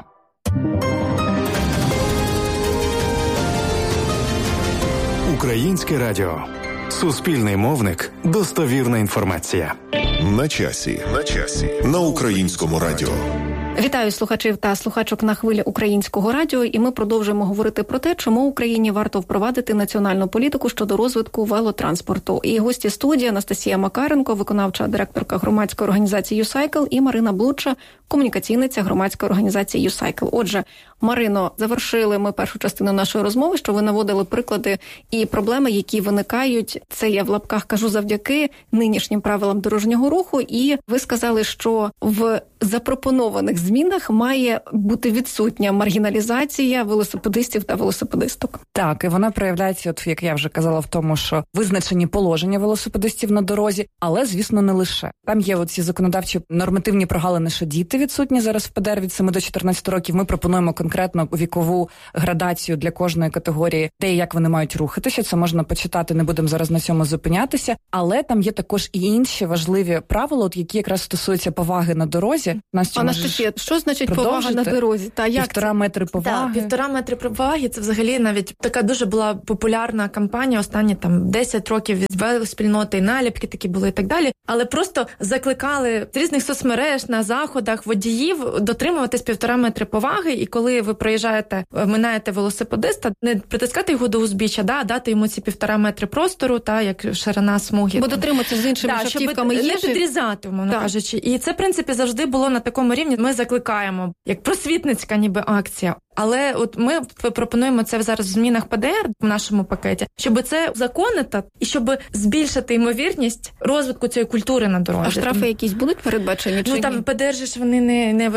Українське радіо. Суспільний мовник. Достовірна інформація. На часі. На Українському радіо. Вітаю слухачів та слухачок на хвилі Українського радіо, і ми продовжуємо говорити про те, чому Україні варто впровадити національну політику щодо розвитку велотранспорту. І гості студії Анастасія Макаренко, виконавча директорка громадської організації «Юсайкл», і Марина Блудша, комунікаційниця громадської організації «Юсайкл». Отже, Марино, завершили ми першу частину нашої розмови, що ви наводили приклади і проблеми, які виникають, це я в лапках кажу, завдяки нинішнім правилам дорожнього руху, і ви сказали, що в запропонованих змінах має бути відсутня маргіналізація велосипедистів та велосипедисток. Так, і вона проявляється, от як я вже казала, в тому, що визначені положення велосипедистів на дорозі, але, звісно, не лише. Там є оці законодавчі нормативні прогалини, що діти відсутні зараз в ПДР від 7 до 14 років. Ми пропонуємо конкретно вікову градацію для кожної категорії, де і як вони мають рухатися. Це можна почитати, не будемо зараз на цьому зупинятися. Але там є також і інші важливі правила, от які якраз стосуються поваги на дорозі. Анастасія, що значить повага на дорозі? Та як 1,5 метри поваги? Так, 1,5 метри поваги – це взагалі навіть така дуже була популярна кампанія останні там 10 років від велоспільноти, наліпки такі були і так далі. Але просто закликали з різних соцмереж на заходах водіїв дотримуватись 1,5 метри поваги, і коли ви проїжджаєте, минаєте велосипедиста, не притискати його до узбіччя, а дати йому ці 1,5 метри простору, як ширина смуги. Бо дотриматися з іншими автівками є. Не підрізати, умовно кажучи. І це, в принципі, завжди було на такому рівні. Ми закликаємо, як просвітницька ніби акція. Але от ми пропонуємо це зараз в змінах ПДР в нашому пакеті, щоб це узаконити і щоб збільшити ймовірність розвитку цієї культури на дорозі. А штрафи якісь будуть передбачені? Ну там ПДР ж вони не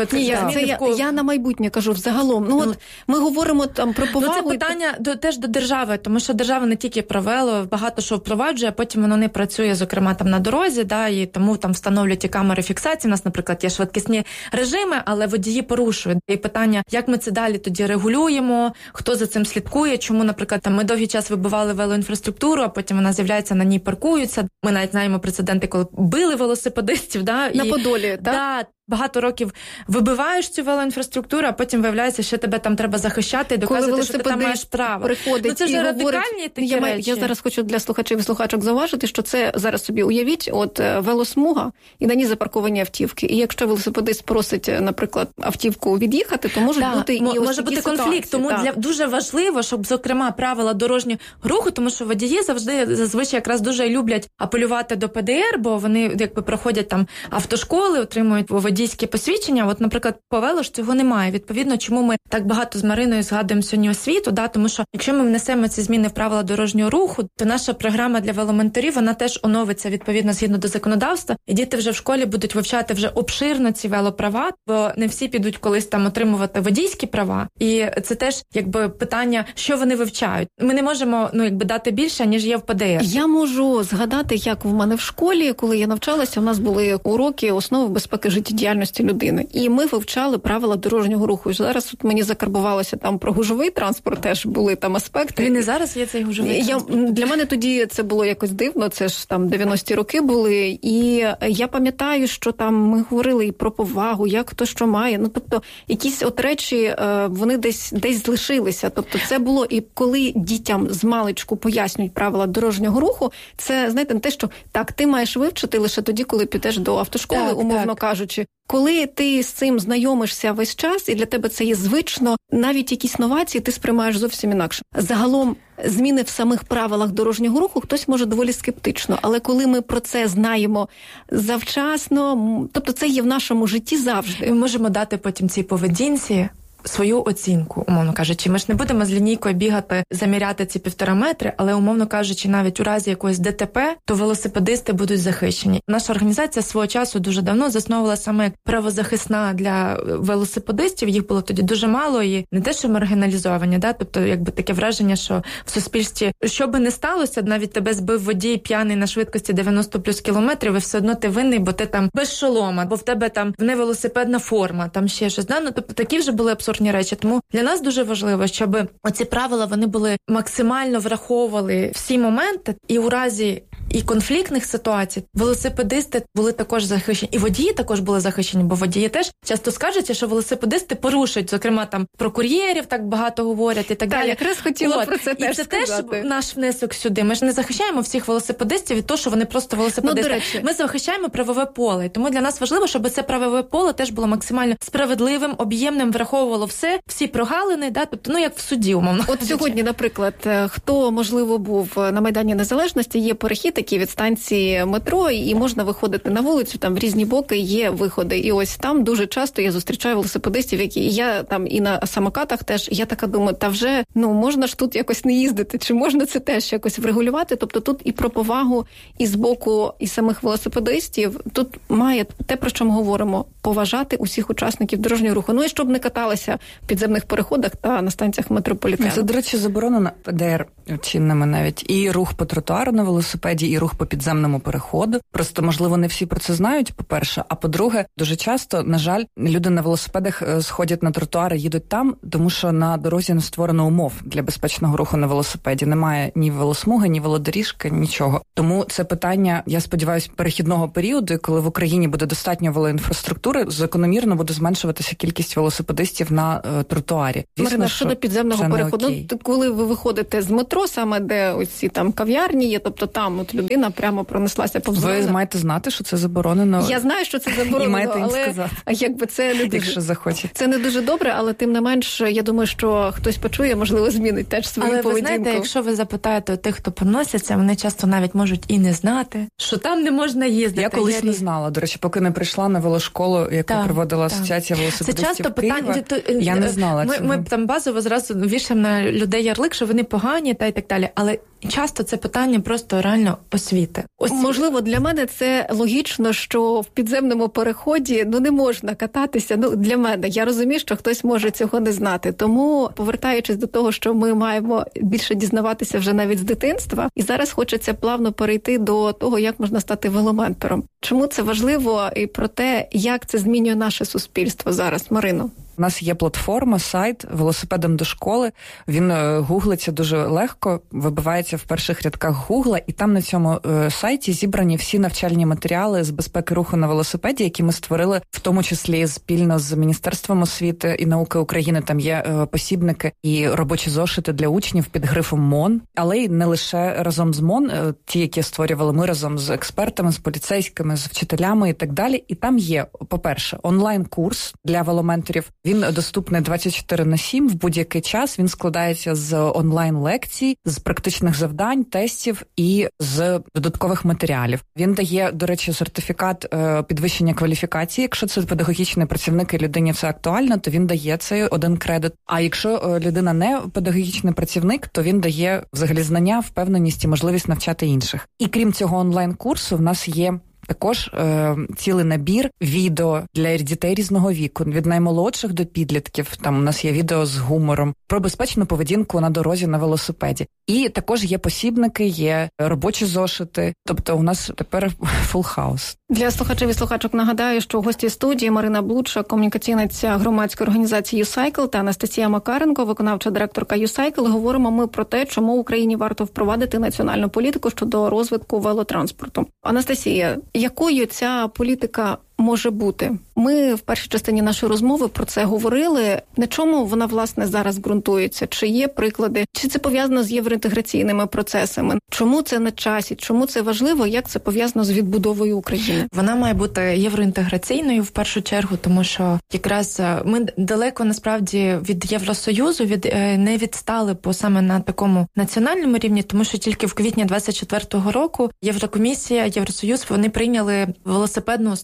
я на майбутнє кажу взагалом. От ми говоримо там про повагу. Це питання теж до держави, тому що держава не тільки про вело, багато що впроваджує, а потім воно не працює, зокрема там на дорозі, і тому там встановлюють і камери фіксації. У нас, наприклад, є швидкісні режими, але водії порушують. І питання, як ми це далі тоді регулюємо, хто за цим слідкує, чому, наприклад, там ми довгий час вибивали велоінфраструктуру, а потім вона з'являється, на ній паркуються. Ми навіть знаємо прецеденти, коли били велосипедистів. На Подолі, так? Багато років вибиваєш цю велоінфраструктуру, а потім виявляється, що тебе там треба захищати і доказувати, що ти там маєш право. Це ж радикальні такі речі. Я зараз хочу для слухачів і слухачок зауважити, що це зараз собі уявіть, от велосмуга і на ній запарковані автівки. І якщо велосипедист просить, наприклад, автівку від'їхати, то можуть бути і може бути конфлікт. Тому дуже важливо, щоб, зокрема, правила дорожнього руху, тому що водії зазвичай якраз дуже люблять апелювати до ПДР, бо вони якби проходять там автошколи, отримують водійські посвідчення. От, наприклад, по вело ж цього немає. Відповідно, чому ми так багато з Мариною згадуємо сьогодні освіту, тому що якщо ми внесемо ці зміни в правила дорожнього руху, то наша програма для веломенторів, вона теж оновиться відповідно згідно до законодавства, і діти вже в школі будуть вивчати вже обширно ці велоправа, бо не всі підуть колись там отримувати водійські права. І це теж якби питання, що вони вивчають. Ми не можемо дати більше, ніж є в ПДР. Я можу згадати, як в мене в школі, коли я навчалася, у нас були уроки основи безпеки життєдіяльності людини. І ми вивчали правила дорожнього руху. І зараз от мені закарбувалося там про гужовий транспорт, теж були там аспекти. Він і зараз є цей гужовий транспорт. Для мене тоді це було якось дивно, це ж там 90-ті роки були. І я пам'ятаю, що там ми говорили і про повагу, як хто що має. Тобто якісь от речі, вони десь залишилися. Тобто це було, і коли дітям з маличку пояснюють правила дорожнього руху, це, знаєте, не те, що так, ти маєш вивчити лише тоді, коли підеш до автошколи, умовно кажучи. Коли ти з цим знайомишся весь час, і для тебе це є звично, навіть якісь новації ти сприймаєш зовсім інакше. Загалом, зміни в самих правилах дорожнього руху хтось може доволі скептично, але коли ми про це знаємо завчасно, тобто це є в нашому житті завжди. Ми можемо дати потім цій поведінці свою оцінку, умовно кажучи. Ми ж не будемо з лінійкою бігати, заміряти ці 1,5 метри, але, умовно кажучи, навіть у разі якогось ДТП, то велосипедисти будуть захищені. Наша організація свого часу дуже давно засновувала саме як правозахисна для велосипедистів. Їх було тоді дуже мало і не те, що маргіналізовані, тобто якби таке враження, що в суспільстві, що би не сталося, навіть тебе збив водій п'яний на швидкості 90 плюс кілометрів, і все одно ти винний, бо ти там без шолома, бо в тебе там не велосипедна форма, там ще щось. Тобто такі вже були абсурдні речі. Тому для нас дуже важливо, щоб оці правила, вони були максимально враховували всі моменти, і у разі і конфліктних ситуацій велосипедисти були також захищені, і водії також були захищені, бо водії теж часто скажуть, що велосипедисти порушують, зокрема там про кур'єрів так багато говорять і так далі. Якраз хотіла про це теж сказати. І це теж наш внесок сюди. Ми ж не захищаємо всіх велосипедистів від того, що вони просто велосипедисти. Ми захищаємо правове поле. І тому для нас важливо, щоб це правове поле теж було максимально справедливим, об'ємним, враховувало всі прогалини, тобто, як в суді, умовно. От сьогодні, наприклад, хто, можливо, був на Майдані Незалежності, є перехід, який від станції метро, і можна виходити на вулицю, там в різні боки є виходи. І ось там дуже часто я зустрічаю велосипедистів, які я там і на самокатах теж, я така думаю, та вже, можна ж тут якось не їздити, чи можна це теж якось врегулювати? Тобто тут і про повагу, і з боку і самих велосипедистів, тут має те, про що ми говоримо, поважати усіх учасників дорожнього руху. І щоб не каталися в підземних переходах та на станціях метрополітену. Це, до речі, заборонено ПДР чинними навіть. І рух по тротуару на велосипеді, і рух по підземному переходу. Просто, можливо, не всі про це знають, по-перше. А по-друге, дуже часто, на жаль, люди на велосипедах сходять на тротуари, їдуть там, тому що на дорозі не створено умов для безпечного руху на велосипеді. Немає ні велосмуги, ні велодоріжки, нічого. Тому це питання, я сподіваюся, перехідного періоду, коли в Україні буде достатньо велоінфраструктури, закономірно буде зменшуватися кількість велосипедистів на тротуарі. Марина, щодо підземного переходу, коли ви виходите з метро, саме де оці там кав'ярні є, тобто там от людина прямо пронеслася повз. Ви маєте знати, що це заборонено. Я знаю, що це заборонено, і маєте їм але сказати. Якби це не дуже, якщо захочете. Це не дуже добре, але тим не менш, я думаю, що хтось почує, можливо, змінить теж свою поведінку. Але ви знаєте, якщо ви запитаєте тих, хто поносяться, вони часто навіть можуть і не знати, що там не можна їздити. Я колись не знала, до речі, поки не прийшла на велошколу, яку проводила асоціація велосипедистів Це часто Києва, я не знала цього. Ми там базово зразу вішаємо на людей ярлик, що вони погані та і так далі, але часто це питання просто реально освіти. Можливо, для мене це логічно, що в підземному переході не можна кататися. Для мене. Я розумію, що хтось може цього не знати. Тому, повертаючись до того, що ми маємо більше дізнаватися вже навіть з дитинства, і зараз хочеться плавно перейти до того, як можна стати веломентором. Чому це важливо і про те, як це змінює наше суспільство зараз, Марино? У нас є платформа, сайт «Велосипедом до школи». Він гуглиться дуже легко, вибивається в перших рядках Гугла, і там на цьому сайті зібрані всі навчальні матеріали з безпеки руху на велосипеді, які ми створили, в тому числі спільно з Міністерством освіти і науки України. Там є посібники і робочі зошити для учнів під грифом МОН, але й не лише разом з МОН, ті, які створювали ми разом з експертами, з поліцейськими, з вчителями і так далі. І там є, по-перше, онлайн-курс для веломенторів. Він доступний 24/7 в будь-який час. Він складається з онлайн-лекцій, з практичних завдань, тестів і з додаткових матеріалів. Він дає, до речі, сертифікат підвищення кваліфікації. Якщо це педагогічний працівник і людині це актуально, то він дає цей 1 кредит. А якщо людина не педагогічний працівник, то він дає взагалі знання, впевненість і можливість навчати інших. І крім цього онлайн-курсу, в нас є також цілий набір відео для дітей різного віку, від наймолодших до підлітків. Там у нас є відео з гумором про безпечну поведінку на дорозі на велосипеді. І також є посібники, є робочі зошити. Тобто у нас тепер фул хаус. Для слухачів і слухачок нагадаю, що гості студії Марина Блудша, комунікаційниця громадської організації YouCycle, та Анастасія Макаренко, виконавча директорка YouCycle. Говоримо ми про те, чому Україні варто впровадити національну політику щодо розвитку велотранспорту. Анастасія, якою ця політика може бути? Ми в першій частині нашої розмови про це говорили. На чому вона, власне, зараз ґрунтується? Чи є приклади? Чи це пов'язано з євроінтеграційними процесами? Чому це на часі? Чому це важливо? Як це пов'язано з відбудовою України? Вона має бути євроінтеграційною в першу чергу, тому що якраз ми далеко, насправді, від Євросоюзу, не відстали саме на такому національному рівні, тому що тільки в квітні 24-го року Єврокомісія, Євросоюз, вони прийняли велосипедну стратегію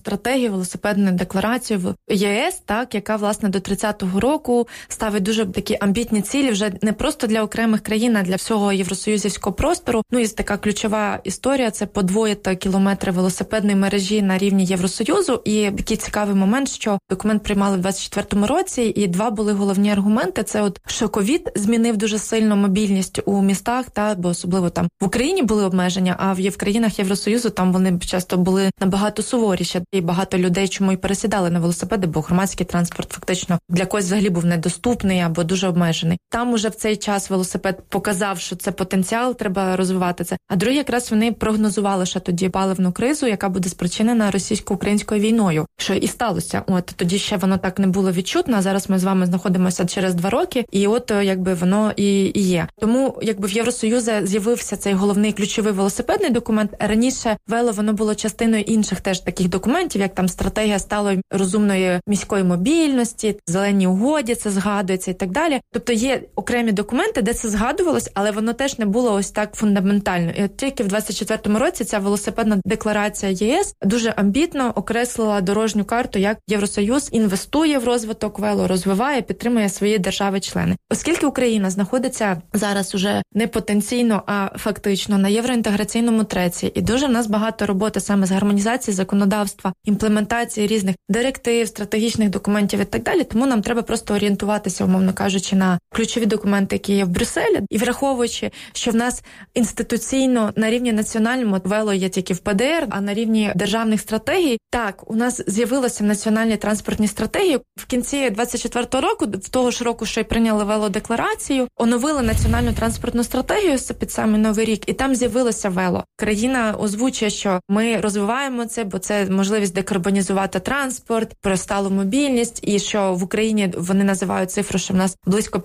технологію, велосипедну декларацію в ЄС, так, яка, власне, до 30-го року ставить дуже такі амбітні цілі вже не просто для окремих країн, а для всього євросоюзівського простору. Ну, і така ключова історія – це подвоїти кілометри велосипедної мережі на рівні Євросоюзу. І такий цікавий момент, що документ приймали в 24-му році, і два були головні аргументи. Це от, що ковід змінив дуже сильно мобільність у містах, бо особливо там в Україні були обмеження, а в країнах Євросоюзу там вони часто були набагато суворіші. І багато людей чому і пересідали на велосипеди, бо громадський транспорт фактично для когось взагалі був недоступний або дуже обмежений. Там уже в цей час велосипед показав, що це потенціал, треба розвивати це. А друге, якраз вони прогнозували ще тоді паливну кризу, яка буде спричинена російсько-українською війною, що і сталося. От тоді ще воно так не було відчутно, а зараз ми з вами знаходимося через 2 роки, і от якби воно і є. Тому якби в Євросоюзі з'явився цей головний ключовий велосипедний документ. Раніше вело воно було частиною інших теж таких документів, як там стратегія сталої розумної міської мобільності, зелені угоді, це згадується і так далі. Тобто є окремі документи, де це згадувалось, але воно теж не було ось так фундаментально. І от тільки в 24-му році ця велосипедна декларація ЄС дуже амбітно окреслила дорожню карту, як Євросоюз інвестує в розвиток вело, розвиває, підтримує свої держави-члени. Оскільки Україна знаходиться зараз уже не потенційно, а фактично на євроінтеграційному треці, і дуже в нас багато роботи саме з гармонізації законодавства, імплементації різних директив, стратегічних документів і так далі, тому нам треба просто орієнтуватися, умовно кажучи, на ключові документи, які є в Брюсселі, і враховуючи, що в нас інституційно на рівні національному вело є тільки в ПДР, а на рівні державних стратегій, так, у нас з'явилися національні транспортні стратегії. В кінці 24-го року, в того ж року, що й прийняли велодекларацію, оновили національну транспортну стратегію під самий Новий рік, і там з'явилося вело. Країна озвучує, що ми розвиваємо це, бо це можливість декарбонізувати транспорт, про сталу мобільність, і що в Україні вони називають цифру, що в нас близько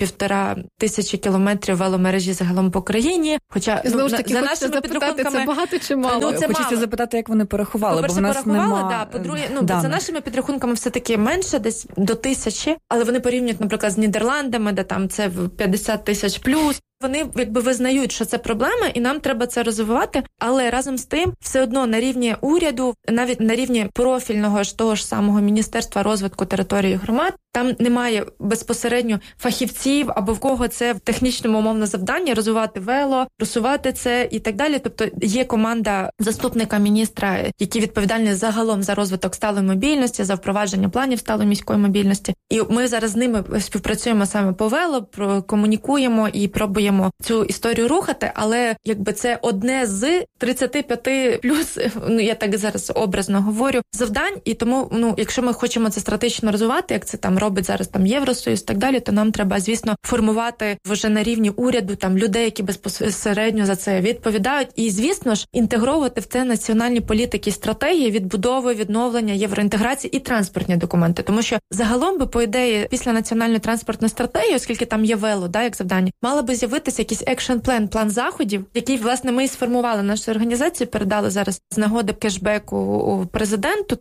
1500 кілометрів веломережі загалом по країні. Хоча знову ж таки, за нашими підрахунками це багато чи мало? Це хочеться запитати, як вони порахували, бо в нас нема... По-друге, за нашими підрахунками все-таки менше, десь до 1000, але вони порівнюють, наприклад, з Нідерландами, де там це 50 тисяч плюс. Вони якби визнають, що це проблема, і нам треба це розвивати, але разом з тим все одно на рівні уряду, навіть на рівні профільного ж того ж самого Міністерства розвитку території громад, там немає безпосередньо фахівців або в кого це в технічному умовно завданні розвивати вело, просувати це і так далі. Тобто є команда заступника міністра, які відповідальні загалом за розвиток сталої мобільності, за впровадження планів сталої міської мобільності. І ми зараз з ними співпрацюємо саме по вело, комунікуємо і пробуємо цю історію рухати, але якби це одне з 35 плюс, я так зараз образно говорю, завдань, і тому, якщо ми хочемо це стратегічно розвивати, як це там робить зараз там Євросоюз і так далі, то нам треба, звісно, формувати вже на рівні уряду там людей, які безпосередньо за це відповідають, і, звісно ж, інтегровувати в це національні політики і стратегії відбудови, відновлення, євроінтеграції і транспортні документи. Тому що загалом би, по ідеї, після національної транспортної стратегії, оскільки там є вело, як завдання, мало би з'явитися якийсь екшн-план заходів, який, власне, ми і сформували нашу організацію, передали зараз з нагоди кешбеку президенту.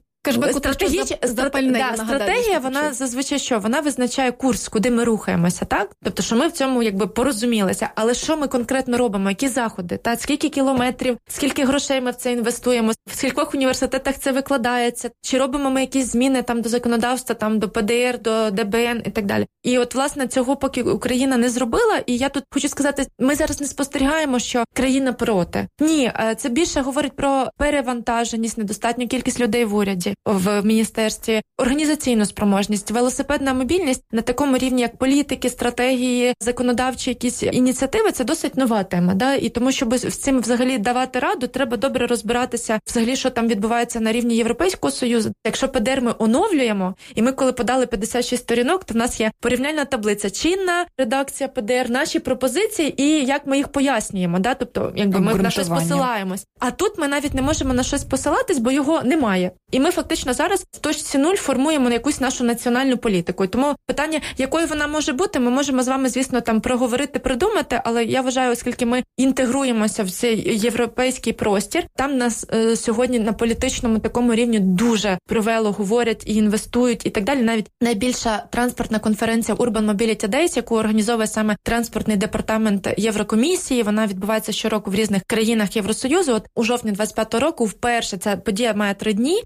Стратегія, вона зазвичай що? Вона визначає курс, куди ми рухаємося, так? Тобто, що ми в цьому якби порозумілися. Але що ми конкретно робимо? Які заходи? Скільки кілометрів? Скільки грошей ми в це інвестуємо? В скількох університетах це викладається? Чи робимо ми якісь зміни там до законодавства, там до ПДР, до ДБН і так далі? І от, власне, цього поки Україна не зробила. І я тут хочу сказати, ми зараз не спостерігаємо, що країна проти. Ні, це більше говорить про перевантаженість, недостатню кількість людей в уряді, в міністерстві, організаційну спроможність, велосипедна мобільність на такому рівні, як політики, стратегії, законодавчі якісь ініціативи, це досить нова тема. І тому, щоб з цим взагалі давати раду, треба добре розбиратися взагалі, що там відбувається на рівні Європейського Союзу. Якщо ПДР ми оновлюємо, і ми коли подали 56 сторінок, то в нас є порівняльна таблиця, чинна редакція ПДР, наші пропозиції і як ми їх пояснюємо. Тобто, якби ми на щось посилаємось. А тут ми навіть не можемо на щось посилатись, бо його немає. І ми фактично зараз в точці 0 формуємо якусь нашу національну політику. І тому питання, якою вона може бути, ми можемо з вами, звісно, там проговорити, придумати, але я вважаю, оскільки ми інтегруємося в цей європейський простір, там нас сьогодні на політичному такому рівні дуже про вело говорять і інвестують і так далі. Навіть найбільша транспортна конференція Urban Mobility Days, яку організовує саме транспортний департамент Єврокомісії, вона відбувається щороку в різних країнах Євросоюзу. От у жовтні 25-го року вперше ця подія має 3 дні. Другий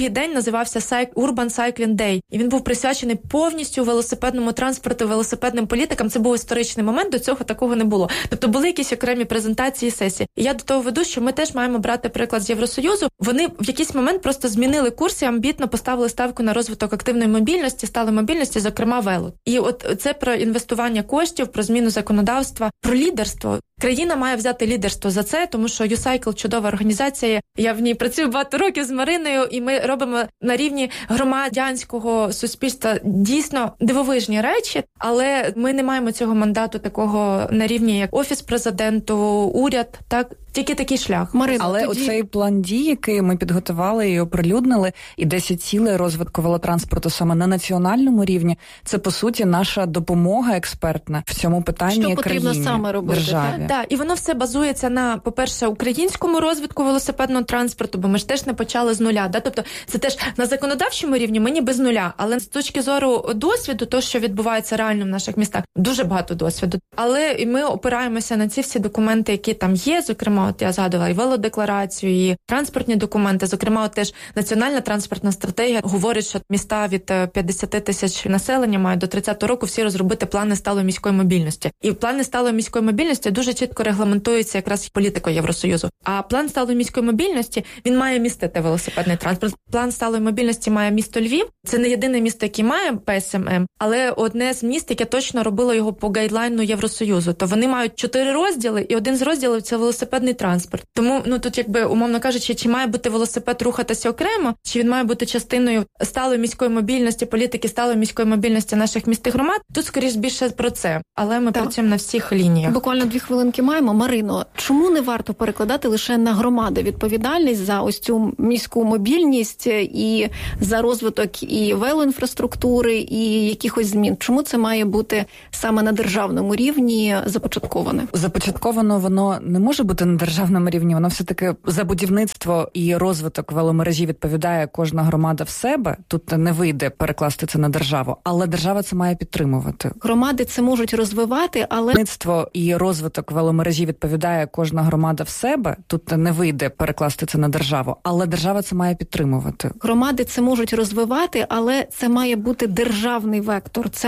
другий день називався Urban Cycling Day. І він був присвячений повністю велосипедному транспорту, велосипедним політикам. Це був історичний момент, до цього такого не було. Тобто були якісь окремі презентації, сесії. І я до того веду, що ми теж маємо брати приклад з Євросоюзу. Вони в якийсь момент просто змінили курс і амбітно поставили ставку на розвиток активної мобільності, сталої мобільності, зокрема вело. І от це про інвестування коштів, про зміну законодавства, про лідерство. Країна має взяти лідерство за це, тому що YouCycle – чудова організація. Я в ній працюю багато років з Мариною, і ми робимо на рівні громадянського суспільства дійсно дивовижні речі, але ми не маємо цього мандату такого на рівні, як Офіс президенту, уряд, так? Тільки такий шлях. Марина, але оцей план дій, який ми підготували і оприлюднили, і 10 цілей розвитку велотранспорту саме на національному рівні, це, по суті, наша допомога експертна в цьому питанні країні, державі. Що потрібно саме робити? Так, і воно все базується на, по-перше, українському розвитку велосипедного транспорту, бо ми ж теж не почали з нуля. Да? Тобто це теж на законодавчому рівні ми ніби з нуля, але з точки зору досвіду, то, що відбувається реально в наших містах, дуже багато досвіду. Але ми опираємося на ці всі документи, які там є, зокрема, от я згадувала і велодекларацію, і транспортні документи, зокрема, от теж національна транспортна стратегія говорить, що міста від 50 тисяч населення мають до 30-го року всі розробити плани сталої міської мобільності. І плани сталої міської мобільності дуже чітко регламентуються якраз політикою Євросоюзу. А план сталої міської мобільності, він має містити велосипедний транспорт. План сталої мобільності має місто Львів. Це не єдине місто, яке має ПСММ, але одне з міст, яке точно робило його по гайдлайну Євросоюзу. То вони мають 4 розділи, і один з розділів – це велосипедний транспорт. Тому, тут, якби, умовно кажучи, чи має бути велосипед рухатися окремо, чи він має бути частиною сталої міської мобільності, політики сталої міської мобільності наших міст і громад, тут, скоріш, більше про це. Але ми працюємо на всіх лініях. Буквально 2 хвилинки маємо. Марино, чому не варто перекладати лише на громади відповідальність за ось цю міську мобільність і за розвиток і велоінфраструктури, і якихось змін? Чому це має бути саме на державному рівні започатковане? Започатковано воно не може бути на державному рівні, воно все-таки за будівництво і розвиток веломережі відповідає кожна громада в себе. Тут не вийде перекласти це на державу, але держава це має підтримувати. Громади це можуть розвивати, але будівництво і розвиток веломережі відповідає кожна громада в себе. Тут не вийде перекласти це на державу, але держава це має підтримувати. Громади це можуть розвивати, але це має бути державний вектор. Це